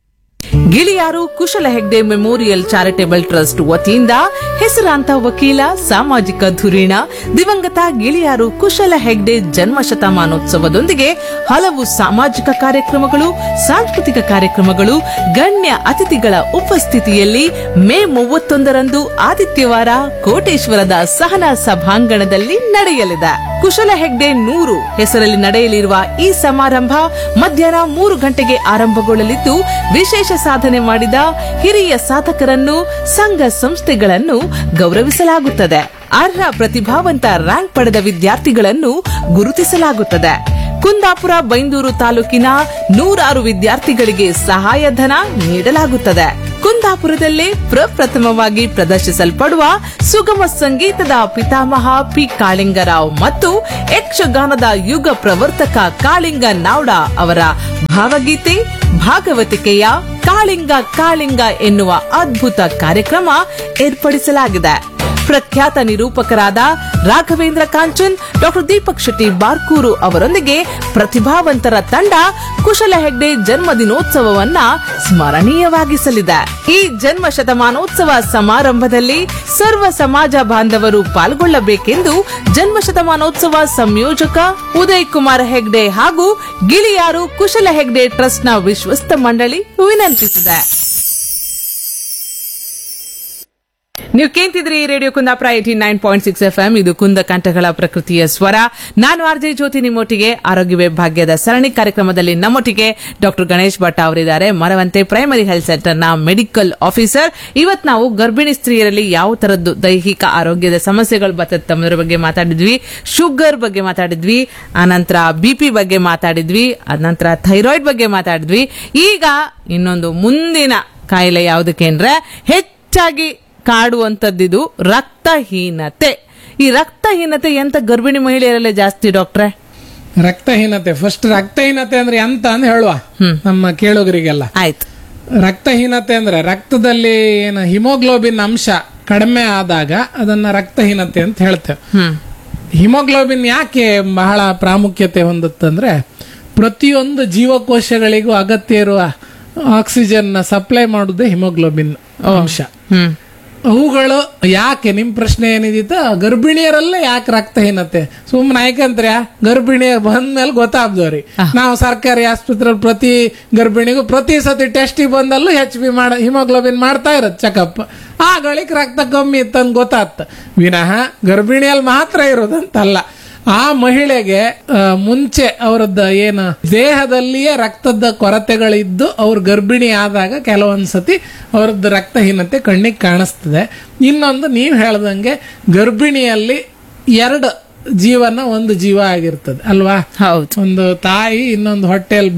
S2: ಗಿಳಿಯಾರು ಕುಶಲ ಹೆಗ್ಡೆ ಮೆಮೋರಿಯಲ್ ಚಾರಿಟೇಬಲ್ ಟ್ರಸ್ಟ್ ವತಿಯಿಂದ ಹೆಸರಾಂತ ವಕೀಲ, ಸಾಮಾಜಿಕ ಧುರೀಣ ದಿವಂಗತ ಗಿಳಿಯಾರು ಕುಶಲ ಹೆಗ್ಡೆ ಜನ್ಮ ಶತಮಾನೋತ್ಸವದೊಂದಿಗೆ ಹಲವು ಸಾಮಾಜಿಕ ಕಾರ್ಯಕ್ರಮಗಳು, ಸಾಂಸ್ಕೃತಿಕ ಕಾರ್ಯಕ್ರಮಗಳು, ಗಣ್ಯ ಅತಿಥಿಗಳ ಉಪಸ್ಥಿತಿಯಲ್ಲಿ ಮೇ 31ರಂದು ಆದಿತ್ಯವಾರ ಕೋಟೇಶ್ವರದ ಸಹನಾ ಸಭಾಂಗಣದಲ್ಲಿ ನಡೆಯಲಿದೆ. ಕುಶಲ ಹೆಗ್ಡೆ 100 ಹೆಸರಲ್ಲಿ ನಡೆಯಲಿರುವ ಈ ಸಮಾರಂಭ ಮಧ್ಯಾಹ್ನ 3 ಗಂಟೆಗೆ ಆರಂಭಗೊಳ್ಳಲಿದ್ದು, ವಿಶೇಷ ಸಾಧನೆ ಮಾಡಿದ ಹಿರಿಯ ಸಾಧಕರನ್ನು, ಸಂಘ ಸಂಸ್ಥೆಗಳನ್ನು ಗೌರವಿಸಲಾಗುತ್ತದೆ. ಅರ್ಹ ಪ್ರತಿಭಾವಂತ ರ್ಯಾಂಕ್ ಪಡೆದ ವಿದ್ಯಾರ್ಥಿಗಳನ್ನು ಗುರುತಿಸಲಾಗುತ್ತದೆ. ಕುಂದಾಪುರ ಬೈಂದೂರು ತಾಲೂಕಿನ 106 ವಿದ್ಯಾರ್ಥಿಗಳಿಗೆ ಸಹಾಯಧನ ನೀಡಲಾಗುತ್ತದೆ. ಕುಂದಾಪುರದಲ್ಲೇ ಪ್ರಪ್ರಥಮವಾಗಿ ಪ್ರದರ್ಶಿಸಲ್ಪಡುವ ಸುಗಮ ಸಂಗೀತದ ಪಿತಾಮಹ ಪಿ ಕಾಳಿಂಗರಾವ್ ಮತ್ತು ಯಕ್ಷಗಾನದ ಯುಗ ಪ್ರವರ್ತಕ ಕಾಳಿಂಗ ನಾವ್ಡ ಅವರ ಭಾವಗೀತೆ ಭಾಗವತಿಕೆಯ ಕಾಳಿಂಗ ಕಾಳಿಂಗ ಎನ್ನುವ ಅದ್ಭುತ ಕಾರ್ಯಕ್ರಮ ಏರ್ಪಡಿಸಲಾಗಿದೆ. ಪ್ರಖ್ಯಾತ ನಿರೂಪಕರಾದ ರಾಘವೇಂದ್ರ ಕಾಂಚನ್, ಡಾಕ್ಟರ್ ದೀಪಕ್ ಶೆಟ್ಟಿ ಬಾರ್ಕೂರು ಅವರೊಂದಿಗೆ ಪ್ರತಿಭಾವಂತರ ತಂಡ ಕುಶಲ ಹೆಗ್ಡೆ ಜನ್ಮದಿನೋತ್ಸವವನ್ನ ಸ್ಮರಣೀಯವಾಗಿಸಲಿದೆ. ಈ ಜನ್ಮ ಶತಮಾನೋತ್ಸವ ಸಮಾರಂಭದಲ್ಲಿ ಸರ್ವ ಸಮಾಜ ಬಾಂಧವರು ಪಾಲ್ಗೊಳ್ಳಬೇಕೆಂದು ಜನ್ಮ ಶತಮಾನೋತ್ಸವ ಸಂಯೋಜಕ ಉದಯ್ ಕುಮಾರ್ ಹೆಗ್ಡೆ ಹಾಗೂ ಗಿಳಿಯಾರು ಕುಶಲ ಹೆಗ್ಡೆ ಟ್ರಸ್ಟ್ನ ವಿಶ್ವಸ್ತ ಮಂಡಳಿ ವಿನಂತಿಸಿದೆ. ನೀವು ಕೇಳ್ತಿದ್ರಿ ರೇಡಿಯೋ ಕುಂದಾಪುರ 89.6 FM. ಇದು ಕುಂದ ಕಂಠಗಳ ಪ್ರಕೃತಿಯ ಸ್ವರ. ನಾನು ಆರ್ಜೆ ಜ್ಯೋತಿ, ನಿಮ್ಮೊಟ್ಟಿಗೆ ಆರೋಗ್ಯವೇ ಭಾಗ್ಯದ ಸರಣಿ ಕಾರ್ಯಕ್ರಮದಲ್ಲಿ ನಮ್ಮೊಟ್ಟಿಗೆ ಡಾಕ್ಟರ್ ಗಣೇಶ್ ಭಟ್ ಅವರಿದ್ದಾರೆ, ಮರವಂತೆ ಪ್ರೈಮರಿ ಹೆಲ್ತ್ ಸೆಂಟರ್ ನ ಮೆಡಿಕಲ್ ಆಫೀಸರ್. ಇವತ್ ನಾವು ಗರ್ಭಿಣಿ ಸ್ತ್ರೀಯರಲ್ಲಿ ಯಾವ ತರದ್ದು ದೈಹಿಕ ಆರೋಗ್ಯದ ಸಮಸ್ಯೆಗಳು ಬರ್ತದೆ ಅನ್ನೋದ್ರ ಬಗ್ಗೆ ಮಾತಾಡಿದ್ವಿ, ಶುಗರ್ ಬಗ್ಗೆ ಮಾತಾಡಿದ್ವಿ, ಆನಂತರ ಬಿಪಿ ಬಗ್ಗೆ ಮಾತಾಡಿದ್ವಿ, ಆನಂತರ ಥೈರಾಯ್ಡ್ ಬಗ್ಗೆ ಮಾತಾಡಿದ್ವಿ. ಈಗ ಇನ್ನೊಂದು ಮುಂದಿನ ಕಾಯಿಲೆ ಯಾವುದಕ್ಕೆ ಅಂದ್ರೆ ಹೆಚ್ಚಾಗಿ ಕಾಡುವಂತದ್ದಿದು ರಕ್ತಹೀನತೆ. ಈ ರಕ್ತಹೀನತೆ ಎಂತ ಗರ್ಭಿಣಿ ಮಹಿಳೆಯರಲ್ಲೇ ಜಾಸ್ತಿ ಡಾಕ್ಟ್ರೆ?
S1: ರಕ್ತಹೀನತೆ ಫಸ್ಟ್ ರಕ್ತಹೀನತೆ ಅಂದ್ರೆ ಎಂತ ಅಂತ ಹೇಳುವ ನಮ್ಮ ಕೇಳುಗರಿಗೆಲ್ಲ.
S2: ಆಯ್ತು.
S1: ರಕ್ತಹೀನತೆ ಅಂದ್ರೆ ರಕ್ತದಲ್ಲಿ ಏನು ಹಿಮೋಗ್ಲೋಬಿನ್ ಅಂಶ ಕಡಿಮೆ ಆದಾಗ ಅದನ್ನ ರಕ್ತಹೀನತೆ ಅಂತ ಹೇಳ್ತೇವೆ. ಹಿಮೋಗ್ಲೋಬಿನ್ ಯಾಕೆ ಬಹಳ ಪ್ರಾಮುಖ್ಯತೆ ಹೊಂದುತ್ತಂದ್ರೆ ಪ್ರತಿಯೊಂದು ಜೀವಕೋಶಗಳಿಗೂ ಅಗತ್ಯ ಇರುವ ಆಕ್ಸಿಜನ್ ಸಪ್ಲೈ ಮಾಡುವುದೇ ಹಿಮೋಗ್ಲೋಬಿನ್ ಅಂಶ. ಅವುಗಳು ಯಾಕೆ, ನಿಮ್ ಪ್ರಶ್ನೆ ಏನಿದಿತ್ತ, ಗರ್ಭಿಣಿಯರಲ್ಲೇ ಯಾಕೆ ರಕ್ತಹೀನತೆ? ಸುಮ್ಮನೆ ಯಾಕಂದ್ರೆ ಗರ್ಭಿಣಿಯರ್ ಬಂದ್ಮೇಲೆ ಗೊತ್ತಾಗ್ದವ್ರಿ. ನಾವು ಸರ್ಕಾರಿ ಆಸ್ಪತ್ರೆ ಪ್ರತಿ ಗರ್ಭಿಣಿಗೂ ಪ್ರತಿ ಸತಿ ಟೆಸ್ಟಿಗೆ ಬಂದಲ್ಲೂ HB ಹಿಮೋಗ್ಲೋಬಿನ್ ಮಾಡ್ತಾ ಇರತ್ ಚೆಕಪ್. ಆಗಳಿಗೆ ರಕ್ತ ಕಮ್ಮಿ ಇತ್ತಂತ ಗೊತ್ತಾಗ್ತ ವಿನಃ ಗರ್ಭಿಣಿಯಲ್ಲಿ ಮಾತ್ರ ಇರೋದಂತಲ್ಲ. ಆ ಮಹಿಳೆಗೆ ಮುಂಚೆ ಅವರದ್ದು ಏನು ದೇಹದಲ್ಲಿಯೇ ರಕ್ತದ ಕೊರತೆಗಳಿದ್ದು ಅವ್ರ ಗರ್ಭಿಣಿ ಆದಾಗ ಕೆಲವೊಂದ್ಸತಿ ಅವ್ರದ್ದು ರಕ್ತಹೀನತೆ ಕಣ್ಣಿಗೆ ಕಾಣಿಸ್ತದೆ. ಇನ್ನೊಂದು ನೀವು ಹೇಳ್ದಂಗೆ ಗರ್ಭಿಣಿಯಲ್ಲಿ ಎರಡು ಜೀವನ ಒಂದು ಜೀವ ಆಗಿರ್ತದೆ ಅಲ್ವಾ?
S2: ಹೌದು.
S1: ಒಂದು ತಾಯಿ, ಇನ್ನೊಂದು ಹೊಟ್ಟೆಯಲ್ಲಿ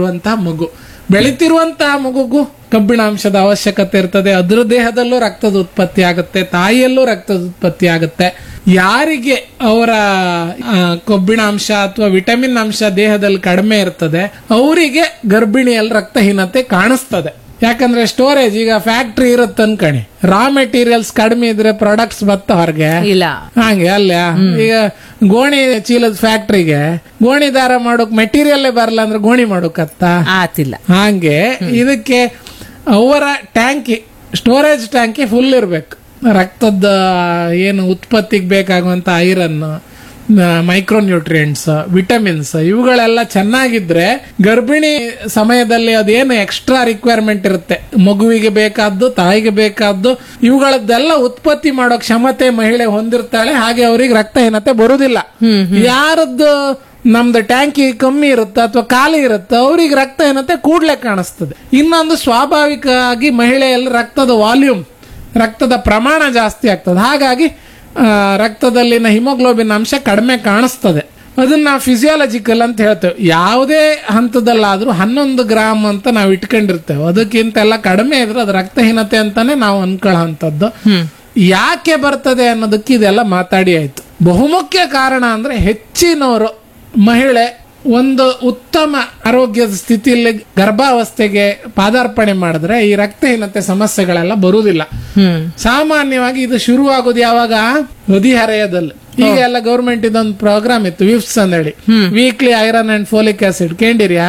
S1: ಬೆಳೀತಿರುವಂತಹ ಮಗುಗೂ ಕಬ್ಬಿಣಾಂಶದ ಅವಶ್ಯಕತೆ ಇರ್ತದೆ. ಅದ್ರ ದೇಹದಲ್ಲೂ ರಕ್ತದ ಉತ್ಪತ್ತಿ ಆಗುತ್ತೆ, ತಾಯಿಯಲ್ಲೂ ರಕ್ತದ ಉತ್ಪತ್ತಿ ಆಗುತ್ತೆ. ಯಾರಿಗೆ ಅವರ ಕಬ್ಬಿಣಾಂಶ ಅಥವಾ ವಿಟಮಿನ್ ಅಂಶ ದೇಹದಲ್ಲಿ ಕಡಿಮೆ ಇರ್ತದೆ ಅವರಿಗೆ ಗರ್ಭಿಣಿಯಲ್ಲಿ ರಕ್ತಹೀನತೆ ಕಾಣಿಸ್ತದೆ. ಯಾಕಂದ್ರೆ ಸ್ಟೋರೇಜ್ ಈಗ ಫ್ಯಾಕ್ಟ್ರಿ ಇರುತ್ತೆ ಅನ್ಕಣಿ, ರಾ ಮೆಟೀರಿಯಲ್ಸ್ ಕಡಿಮೆ ಇದ್ರೆ ಪ್ರಾಡಕ್ಟ್ಸ್ ಬತ್ತ ಹೊರಗೆ
S2: ಇಲ್ಲ ಹಂಗೆ
S1: ಅಲ್ಲ. ಈಗ ಗೋಣಿ ಚೀಲದ ಫ್ಯಾಕ್ಟ್ರಿಗೆ ಗೋಣಿ ದಾರ ಮಾಡೋಕ್ ಮೆಟೀರಿಯಲ್ ಬರಲ್ಲ ಅಂದ್ರೆ ಗೋಣಿ ಮಾಡೋಕತ್ತ
S2: ಆತಿಲ್ಲ.
S1: ಹಂಗೆ ಇದಕ್ಕೆ ಅವರ ಟ್ಯಾಂಕಿ, ಸ್ಟೋರೇಜ್ ಟ್ಯಾಂಕಿ ಫುಲ್ ಇರ್ಬೇಕು. ರಕ್ತದ ಏನು ಉತ್ಪತ್ತಿಗೆ ಬೇಕಾಗುವಂತ ಐರನ್, ಮೈಕ್ರೋನ್ಯೂಟ್ರಿಯೆಂಟ್ಸ್, ವಿಟಮಿನ್ಸ್ ಇವುಗಳೆಲ್ಲ ಚೆನ್ನಾಗಿದ್ರೆ ಗರ್ಭಿಣಿ ಸಮಯದಲ್ಲಿ ಅದೇನು ಎಕ್ಸ್ಟ್ರಾ ರಿಕ್ವೈರ್ಮೆಂಟ್ ಇರುತ್ತೆ ಮಗುವಿಗೆ ಬೇಕಾದ್ದು, ತಾಯಿಗೆ ಬೇಕಾದ್ದು, ಇವುಗಳದ್ದೆಲ್ಲ ಉತ್ಪತ್ತಿ ಮಾಡೋ ಕ್ಷಮತೆ ಮಹಿಳೆ ಹೊಂದಿರ್ತಾಳೆ. ಹಾಗೆ ಅವರಿಗೆ ರಕ್ತಹೀನತೆ ಬರುವುದಿಲ್ಲ. ಯಾರದ್ದು ನಮ್ದು ಟ್ಯಾಂಕಿ ಕಮ್ಮಿ ಇರುತ್ತೆ ಅಥವಾ ಖಾಲಿ ಇರುತ್ತೆ ಅವ್ರಿಗೆ ರಕ್ತಹೀನತೆ ಕೂಡ್ಲೆ ಕಾಣಿಸ್ತದೆ. ಇನ್ನೊಂದು ಸ್ವಾಭಾವಿಕವಾಗಿ ಮಹಿಳೆಯಲ್ಲಿ ರಕ್ತದ ವಾಲ್ಯೂಮ್, ರಕ್ತದ ಪ್ರಮಾಣ ಜಾಸ್ತಿ ಆಗ್ತದೆ. ಹಾಗಾಗಿ ರಕ್ತದಲ್ಲಿನ ಹಿಮೋಗ್ಲೋಬಿನ್ ಅಂಶ ಕಡಿಮೆ ಕಾಣಿಸ್ತದೆ. ಅದನ್ನ ನಾವು ಫಿಸಿಯಾಲಜಿಕಲ್ ಅಂತ ಹೇಳ್ತೇವೆ. ಯಾವುದೇ ಹಂತದಲ್ಲಾದ್ರೂ 11 ಗ್ರಾಮ್ ಅಂತ ನಾವು ಇಟ್ಕೊಂಡಿರ್ತೇವೆ. ಅದಕ್ಕಿಂತ ಎಲ್ಲ ಕಡಿಮೆ ಇದ್ರೆ ಅದು ರಕ್ತಹೀನತೆ ಅಂತಾನೆ ನಾವು ಅನ್ಕೊಳ್ಳೋಂಥದ್ದು. ಯಾಕೆ ಬರ್ತದೆ ಅನ್ನೋದಕ್ಕೆ ಇದೆಲ್ಲ ಮಾತಾಡಿ ಆಯ್ತು. ಬಹುಮುಖ್ಯ ಕಾರಣ ಅಂದ್ರೆ ಹೆಚ್ಚಿನವರು ಮಹಿಳೆ ಒಂದು ಉತ್ತಮ ಆರೋಗ್ಯದ ಸ್ಥಿತಿಯಲ್ಲಿ ಗರ್ಭಾವಸ್ಥೆಗೆ ಪಾದಾರ್ಪಣೆ ಮಾಡಿದ್ರೆ ಈ ರಕ್ತಹೀನತೆ ಸಮಸ್ಯೆಗಳೆಲ್ಲ ಬರುವುದಿಲ್ಲ. ಸಾಮಾನ್ಯವಾಗಿ ಇದು ಶುರುವಾಗೋದು ಯಾವಾಗ? ಹದಿಹರೆಯದಲ್ಲಿ. ಈಗ ಎಲ್ಲ ಗವರ್ಮೆಂಟ್ ಇದೊಂದು ಪ್ರೋಗ್ರಾಮ್ ಇತ್ತು, ವಿಫ್ಸ್ ಅಂತ ಹೇಳಿ, weekly iron and folic acid. ಕೇಳಿರಿಯಾ?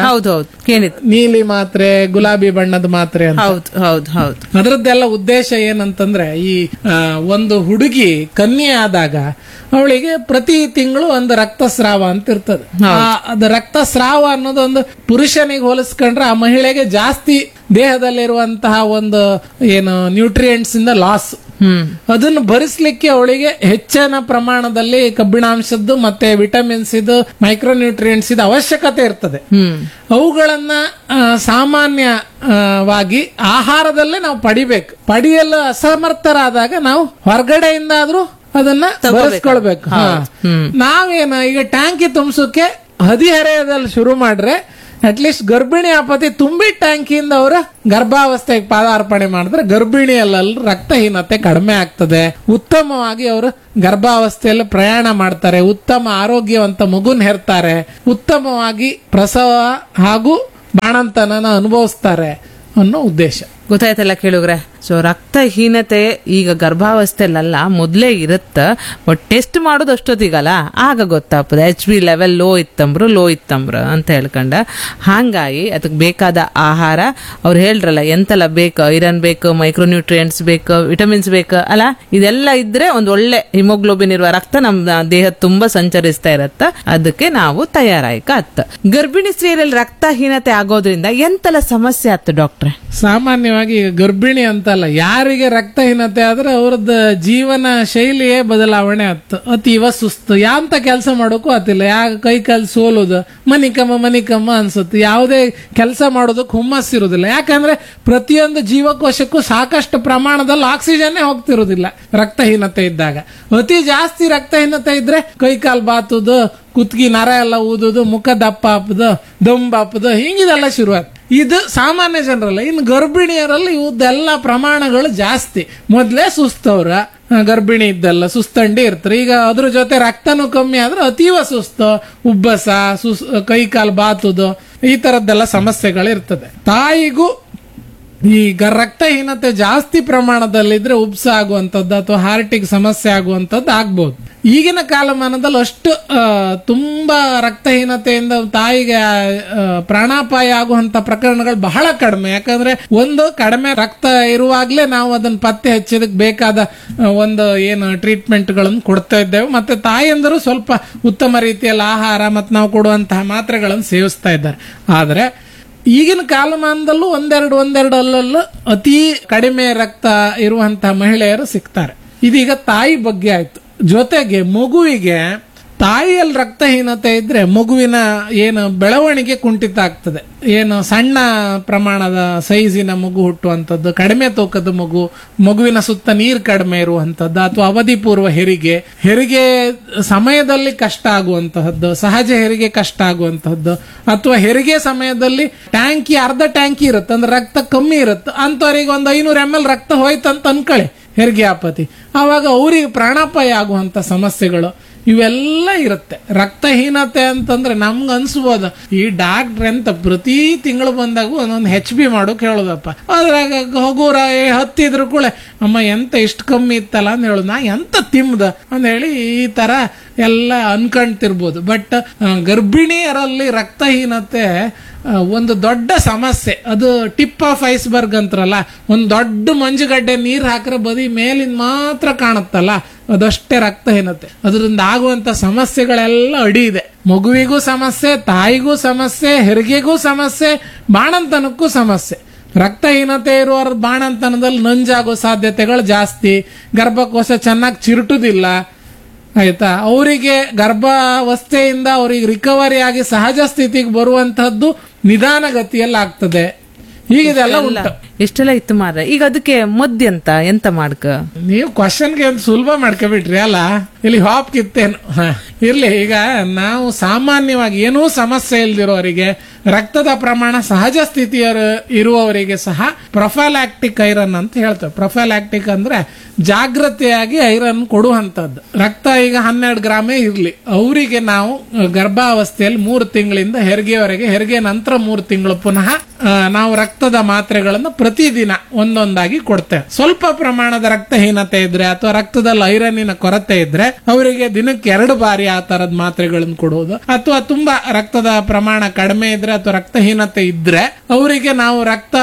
S1: ನೀಲಿ ಮಾತ್ರೆ, ಗುಲಾಬಿ ಬಣ್ಣದ ಮಾತ್ರೆ ಅಂತ. ಅದರದ್ದೆಲ್ಲ ಉದ್ದೇಶ ಏನಂತಂದ್ರೆ ಈ ಒಂದು ಹುಡುಗಿ ಕನ್ಯೆ ಆದಾಗ ಅವಳಿಗೆ ಪ್ರತಿ ತಿಂಗಳು ಒಂದು ರಕ್ತಸ್ರಾವ ಅಂತ ಇರ್ತದೆ. ಅದು ರಕ್ತಸ್ರಾವ ಅನ್ನೋದು ಒಂದು ಪುರುಷನಿಗೆ ಹೋಲಿಸ್ಕೊಂಡ್ರೆ ಆ ಮಹಿಳೆಗೆ ಜಾಸ್ತಿ ದೇಹದಲ್ಲಿರುವಂತಹ ಒಂದು ಏನು ನ್ಯೂಟ್ರಿಯೆಂಟ್ಸ್ ಇಂದ ಲಾಸ್. ಅದನ್ನು ಭರಿಸಲಿಕ್ಕೆ ಅವಳಿಗೆ ಹೆಚ್ಚಿನ ಪ್ರಮಾಣದಲ್ಲಿ ಕಬ್ಬಿಣಾಂಶದ್ದು ಮತ್ತೆ ವಿಟಮಿನ್ಸ್ ಇದು, ಮೈಕ್ರೋನ್ಯೂಟ್ರಿಯೆಂಟ್ಸ್ ಇದು ಅವಶ್ಯಕತೆ ಇರ್ತದೆ. ಅವುಗಳನ್ನ ಸಾಮಾನ್ಯವಾಗಿ ಆಹಾರದಲ್ಲೇ ನಾವು ಪಡಿಯಲು ಅಸಮರ್ಥರಾದಾಗ ನಾವು ಹೊರಗಡೆಯಿಂದ ಆದ್ರೂ ಅದನ್ನ ಬರೆಸ್ಕೊಳ್ಬೇಕು. ನಾವೇನು ಈಗ ಟ್ಯಾಂಕಿ ತುಂಬಿಸೋಕೆ ಹದಿಹರೆಯದಲ್ಲಿ ಶುರು ಮಾಡ್ರೆ ಅಟ್ಲೀಸ್ಟ್ ಗರ್ಭಿಣಿ ಆಪತಿ ತುಂಬಿ ಟ್ಯಾಂಕಿಯಿಂದ ಅವರ ಗರ್ಭಾವಸ್ಥೆಗೆ ಪಾದಾರ್ಪಣೆ ಮಾಡಿದ್ರೆ ಗರ್ಭಿಣಿಯಲ್ಲೆಲ್ಲ ರಕ್ತಹೀನತೆ ಕಡಿಮೆ ಆಗ್ತದೆ. ಉತ್ತಮವಾಗಿ ಅವರು ಗರ್ಭಾವಸ್ಥೆಯಲ್ಲಿ ಪ್ರಯಾಣ ಮಾಡ್ತಾರೆ, ಉತ್ತಮ ಆರೋಗ್ಯವಂತ ಮಗುನ್ ಹೆರ್ತಾರೆ, ಉತ್ತಮವಾಗಿ ಪ್ರಸವ ಹಾಗೂ ಬಾಣಂತನನ ಅನುಭವಿಸ್ತಾರೆ ಅನ್ನೋ ಉದ್ದೇಶ.
S2: ಗೊತ್ತಾಯ್ತಲ್ಲ ಕೇಳುಗ್ರೆ. ಸೊ ರಕ್ತಹೀನತೆ ಈಗ ಗರ್ಭಾವಸ್ಥೆಯಲ್ಲ ಮೊದ್ಲೇ ಇರುತ್ತ, ಬಟ್ ಟೆಸ್ಟ್ ಮಾಡೋದು ಅಷ್ಟೊತ್ತಿಗಲ್ಲ, ಆಗ ಗೊತ್ತಾಗ್ತದೆ HB ಲೆವೆಲ್ ಲೋ ಇತ್ತಂಬ್ರು ಅಂತ ಹೇಳ್ಕೊಂಡ. ಹಾಗಾಗಿ ಅದಕ್ಕೆ ಬೇಕಾದ ಆಹಾರ ಅವ್ರು ಹೇಳ್ರಲ್ಲ ಎಂತೆಲ್ಲ ಬೇಕು, ಐರನ್ ಬೇಕು, ಮೈಕ್ರೋನ್ಯೂಟ್ರಿಯೆಂಟ್ಸ್ ಬೇಕು, ವಿಟಮಿನ್ಸ್ ಬೇಕು ಅಲ್ಲ, ಇದೆಲ್ಲ ಇದ್ರೆ ಒಂದ್ ಒಳ್ಳೆ ಹಿಮೋಗ್ಲೋಬಿನ್ ಇರುವ ರಕ್ತ ನಮ್ಮ ದೇಹ ತುಂಬಾ ಸಂಚರಿಸ್ತಾ ಇರತ್ತ. ಅದಕ್ಕೆ ನಾವು ತಯಾರಾಯ್ಕ ಅತ್ತ. ಗರ್ಭಿಣಿ ಸ್ತ್ರೀಯರಲ್ಲಿ ರಕ್ತಹೀನತೆ ಆಗೋದ್ರಿಂದ ಎಂತೆಲ್ಲ ಸಮಸ್ಯೆ ಆಯ್ತು ಡಾಕ್ಟ್ರೆ?
S1: ಸಾಮಾನ್ಯವಾಗಿ ಈಗ ಗರ್ಭಿಣಿ ಅಂತಲ್ಲ, ಯಾರಿಗೆ ರಕ್ತಹೀನತೆ ಆದ್ರೆ ಅವ್ರದ್ದು ಜೀವನ ಶೈಲಿಯೇ ಬದಲಾವಣೆ ಆಯ್ತು. ಅತೀವ ಸುಸ್ತು, ಯಾಂತ ಕೆಲಸ ಮಾಡೋಕ್ಕೂ ಆತಿಲ್ಲ, ಕೈ ಕಾಲು ಸೋಲುದು, ಮನಿಕಮ್ಮ ಅನ್ಸುತ್ತೆ, ಯಾವುದೇ ಕೆಲಸ ಮಾಡೋದಕ್ಕೆ ಹುಮ್ಮಸ್ಸಿರುವುದಿಲ್ಲ. ಯಾಕಂದ್ರೆ ಪ್ರತಿಯೊಂದು ಜೀವಕೋಶಕ್ಕೂ ಸಾಕಷ್ಟು ಪ್ರಮಾಣದಲ್ಲಿ ಆಕ್ಸಿಜನ್ನೇ ಹೋಗ್ತಿರುವುದಿಲ್ಲ ರಕ್ತಹೀನತೆ ಇದ್ದಾಗ. ಅತಿ ಜಾಸ್ತಿ ರಕ್ತಹೀನತೆ ಇದ್ರೆ ಕೈ ಕಾಲು ಬಾತುದು, ಕುತ್ಗಿ ನರ ಎಲ್ಲ ಊದುದು, ಮುಖ ದಪ್ಪ ಹಾಪುದು, ದೊಂಬ ಹಾಪುದು, ಹಿಂಗಿದೆಲ್ಲ ಶುರುವಾಯ್ತು. ಇದು ಸಾಮಾನ್ಯ ಜನರಲ್ಲ. ಇನ್ನು ಗರ್ಭಿಣಿಯರಲ್ಲಿ ಇವದ್ದೆಲ್ಲ ಪ್ರಮಾಣಗಳು ಜಾಸ್ತಿ. ಮೊದ್ಲೇ ಸುಸ್ತವ್ರ ಗರ್ಭಿಣಿ ಇದ್ದಲ್ಲ ಸುಸ್ತಂಡಿ ಇರ್ತಾರೆ. ಈಗ ಅದ್ರ ಜೊತೆ ರಕ್ತನೂ ಕಮ್ಮಿ ಆದ್ರೆ ಅತೀವ ಸುಸ್ತು, ಉಬ್ಬಸ, ಕೈ ಕಾಲು ಬಾತುದು, ಈ ತರದ್ದೆಲ್ಲ ಸಮಸ್ಯೆಗಳು ಇರ್ತದೆ. ತಾಯಿಗೂ ಈ ರಕ್ತಹೀನತೆ ಜಾಸ್ತಿ ಪ್ರಮಾಣದಲ್ಲಿದ್ರೆ ಉಬ್ಸ ಆಗುವಂಥದ್ದು ಅಥವಾ ಹಾರ್ಟಿಗೆ ಸಮಸ್ಯೆ ಆಗುವಂಥದ್ದು ಆಗ್ಬಹುದು. ಈಗಿನ ಕಾಲಮಾನದಲ್ಲಿ ಅಷ್ಟು ತುಂಬಾ ರಕ್ತಹೀನತೆಯಿಂದ ತಾಯಿಗೆ ಪ್ರಾಣಾಪಾಯ ಆಗುವಂತ ಪ್ರಕರಣಗಳು ಬಹಳ ಕಡಿಮೆ. ಯಾಕಂದ್ರೆ ಒಂದು ಕಡಿಮೆ ರಕ್ತ ಇರುವಾಗ್ಲೇ ನಾವು ಅದನ್ನ ಪತ್ತೆ ಹಚ್ಚೋದಕ್ಕೆ ಬೇಕಾದ ಒಂದು ಏನು ಟ್ರೀಟ್ಮೆಂಟ್ಗಳನ್ನು ಕೊಡ್ತಾ ಇದ್ದೇವೆ. ಮತ್ತೆ ತಾಯಿಯಂದರು ಸ್ವಲ್ಪ ಉತ್ತಮ ರೀತಿಯಲ್ಲಿ ಆಹಾರ ಮತ್ತು ನಾವು ಕೊಡುವಂತಹ ಮಾತ್ರೆಗಳನ್ನು ಸೇವಿಸ್ತಾ ಇದ್ದಾರೆ. ಆದ್ರೆ ಈಗಿನ ಕಾಲಮಾನದಲ್ಲೂ ಒಂದೆರಡು ಅಲ್ಲಲ್ಲೂ ಅತಿ ಕಡಿಮೆ ರಕ್ತ ಇರುವಂತಹ ಮಹಿಳೆಯರು ಸಿಗ್ತಾರೆ. ಇದೀಗ ತಾಯಿ ಬಗ್ಗೆ ಆಯ್ತು. ಜೊತೆಗೆ ಮಗುವಿಗೆ ತಾಯಿಯಲ್ಲಿ ರಕ್ತಹೀನತೆ ಇದ್ರೆ ಮಗುವಿನ ಏನು ಬೆಳವಣಿಗೆ ಕುಂಠಿತ ಆಗ್ತದೆ. ಏನು ಸಣ್ಣ ಪ್ರಮಾಣದ ಸೈಜಿನ ಮಗು ಹುಟ್ಟುವಂಥದ್ದು, ಕಡಿಮೆ ತೂಕದ ಮಗುವಿನ ಸುತ್ತ ನೀರು ಕಡಿಮೆ ಇರುವಂತದ್ದು, ಅಥವಾ ಅವಧಿ ಪೂರ್ವ ಹೆರಿಗೆ ಸಮಯದಲ್ಲಿ ಕಷ್ಟ ಆಗುವಂತಹದ್ದು, ಸಹಜ ಹೆರಿಗೆ ಕಷ್ಟ ಆಗುವಂತಹದ್ದು, ಅಥವಾ ಹೆರಿಗೆ ಸಮಯದಲ್ಲಿ ಅರ್ಧ ಟ್ಯಾಂಕಿ ಇರುತ್ತೆ ಅಂದ್ರೆ ರಕ್ತ ಕಮ್ಮಿ ಇರುತ್ತೆ. ಅಂತವರಿಗೆ ಒಂದು 500 ml ರಕ್ತ ಹೋಯ್ತಂತ ಅನ್ಕೊಳ್ಳಿ ಹೆರಿಗೆ ಆಪತಿ, ಆವಾಗ ಅವರಿಗೆ ಪ್ರಾಣಾಪಾಯ ಆಗುವಂತ ಸಮಸ್ಯೆಗಳು ಇವೆಲ್ಲ ಇರುತ್ತೆ. ರಕ್ತಹೀನತೆ ಅಂತಂದ್ರೆ ನಮ್ಗೆ ಅನ್ಸ್ಬೋದು ಈ ಡಾಕ್ಟ್ರ್ ಅಂತ ಪ್ರತಿ ತಿಂಗಳು ಬಂದಾಗ ಒಂದೊಂದು HB ಮಾಡೋಕೆ ಹೇಳೋದಪ್ಪ. ಅದ್ರಾಗ ಹೋಗೋರ ಹತ್ತಿದ್ರು ಕೂಡ ಅಮ್ಮ ಎಂತ ಇಷ್ಟು ಕಮ್ಮಿ ಇತ್ತಲ್ಲ ಅಂತ ಹೇಳೋದು, ನಾ ಎಂತ ತಿಮ್ದ ಅಂತ ಹೇಳಿ ಈ ತರ ಎಲ್ಲ ಅನ್ಕೊಂತಿರ್ಬೋದು. ಬಟ್ ಗರ್ಭಿಣಿಯರಲ್ಲಿ ರಕ್ತಹೀನತೆ ಒಂದು ದೊಡ್ಡ ಸಮಸ್ಯೆ. ಅದು ಟಿಪ್ ಆಫ್ ಐಸ್ಬರ್ಗ್ ಅಂತಾರಲ್ಲ, ಒಂದು ದೊಡ್ಡ ಮಂಜುಗಡ್ಡೆ ನೀರು ಹಾಕಿದ್ರೆ ಬದಿ ಮೇಲಿಂದ ಮಾತ್ರ ಕಾಣುತ್ತಲ್ಲ, ಅದಷ್ಟೇ ರಕ್ತಹೀನತೆ. ಅದರಿಂದ ಆಗುವಂತ ಸಮಸ್ಯೆಗಳೆಲ್ಲ ಅಡಿ ಇದೆ. ಮಗುವಿಗೂ ಸಮಸ್ಯೆ, ತಾಯಿಗೂ ಸಮಸ್ಯೆ, ಹೆರಿಗೆಗೂ ಸಮಸ್ಯೆ, ಬಾಣಂತನಕ್ಕೂ ಸಮಸ್ಯೆ. ರಕ್ತಹೀನತೆ ಇರುವವ್ರ ಬಾಣಂತನದಲ್ಲಿ ನಂಜಾಗೋ ಸಾಧ್ಯತೆಗಳು ಜಾಸ್ತಿ. ಗರ್ಭಕೋಶ ಚೆನ್ನಾಗಿ ಚಿರುಟುದಿಲ್ಲ, ಆಯ್ತಾ. ಅವರಿಗೆ ಗರ್ಭಾವಸ್ಥೆಯಿಂದ ಅವರಿಗೆ ರಿಕವರಿ ಆಗಿ ಸಹಜ ಸ್ಥಿತಿಗೆ ಬರುವಂತಹದ್ದು ನಿಧಾನಗತಿಯಲ್ಲಿ ಆಗ್ತದೆ. ಹೀಗಿದೆಲ್ಲ ಉಂಟು.
S2: ಎಷ್ಟೆಲ್ಲ ಇತ್ತು ಮಾರ್ರೆ. ಈಗ ಅದಕ್ಕೆ ಮದ್ಯಂತ ಎಂತ ಮಾಡ್ಕ?
S1: ನೀವು ಕ್ವಶನ್ಗೆ ಒಂದು ಸುಲಭ ಮಾಡ್ಕೊಬಿಟ್ರಿ ಅಲ್ಲ, ಇಲ್ಲಿ ಹಾಪ್ ಕಿತ್ತೇನು. ಇರ್ಲಿ, ಈಗ ನಾವು ಸಾಮಾನ್ಯವಾಗಿ ಏನೂ ಸಮಸ್ಯೆ ಇಲ್ದಿರೋರಿಗೆ, ರಕ್ತದ ಪ್ರಮಾಣ ಸಹಜ ಸ್ಥಿತಿಯ ಇರುವವರಿಗೆ ಸಹ ಪ್ರೊಫೈಲ್ಯಾಕ್ಟಿಕ್ ಐರನ್ ಅಂತ ಹೇಳ್ತೇವೆ. ಪ್ರೊಫೈಲ್ಯಾಕ್ಟಿಕ್ ಅಂದ್ರೆ ಜಾಗೃತಿಯಾಗಿ ಐರನ್ ಕೊಡುವಂತದ್ದು. ರಕ್ತ ಈಗ 12 ಗ್ರಾಮೇ ಇರ್ಲಿ, ಅವರಿಗೆ ನಾವು ಗರ್ಭಾವಸ್ಥೆಯಲ್ಲಿ 3 ತಿಂಗಳಿಂದ ಹೆರಿಗೆವರೆಗೆ, ಹೆರಿಗೆ ನಂತರ 3 ತಿಂಗಳು ಪುನಃ ನಾವು ರಕ್ತದ ಮಾತ್ರೆಗಳನ್ನು ಪ್ರತಿದಿನ ಒಂದೊಂದಾಗಿ ಕೊಡ್ತೇವೆ. ಸ್ವಲ್ಪ ಪ್ರಮಾಣದ ರಕ್ತಹೀನತೆ ಇದ್ರೆ ಅಥವಾ ರಕ್ತದಲ್ಲಿ ಐರನ್ನಿನ ಕೊರತೆ ಇದ್ರೆ ಅವರಿಗೆ ದಿನಕ್ಕೆ 2 ಬಾರಿ ಆ ತರದ ಮಾತ್ರೆಗಳನ್ನು ಕೊಡುವುದು. ಅಥವಾ ತುಂಬಾ ರಕ್ತದ ಪ್ರಮಾಣ ಕಡಿಮೆ ಇದ್ರೆ ಅಥವಾ ರಕ್ತಹೀನತೆ ಇದ್ರೆ ಅವರಿಗೆ ನಾವು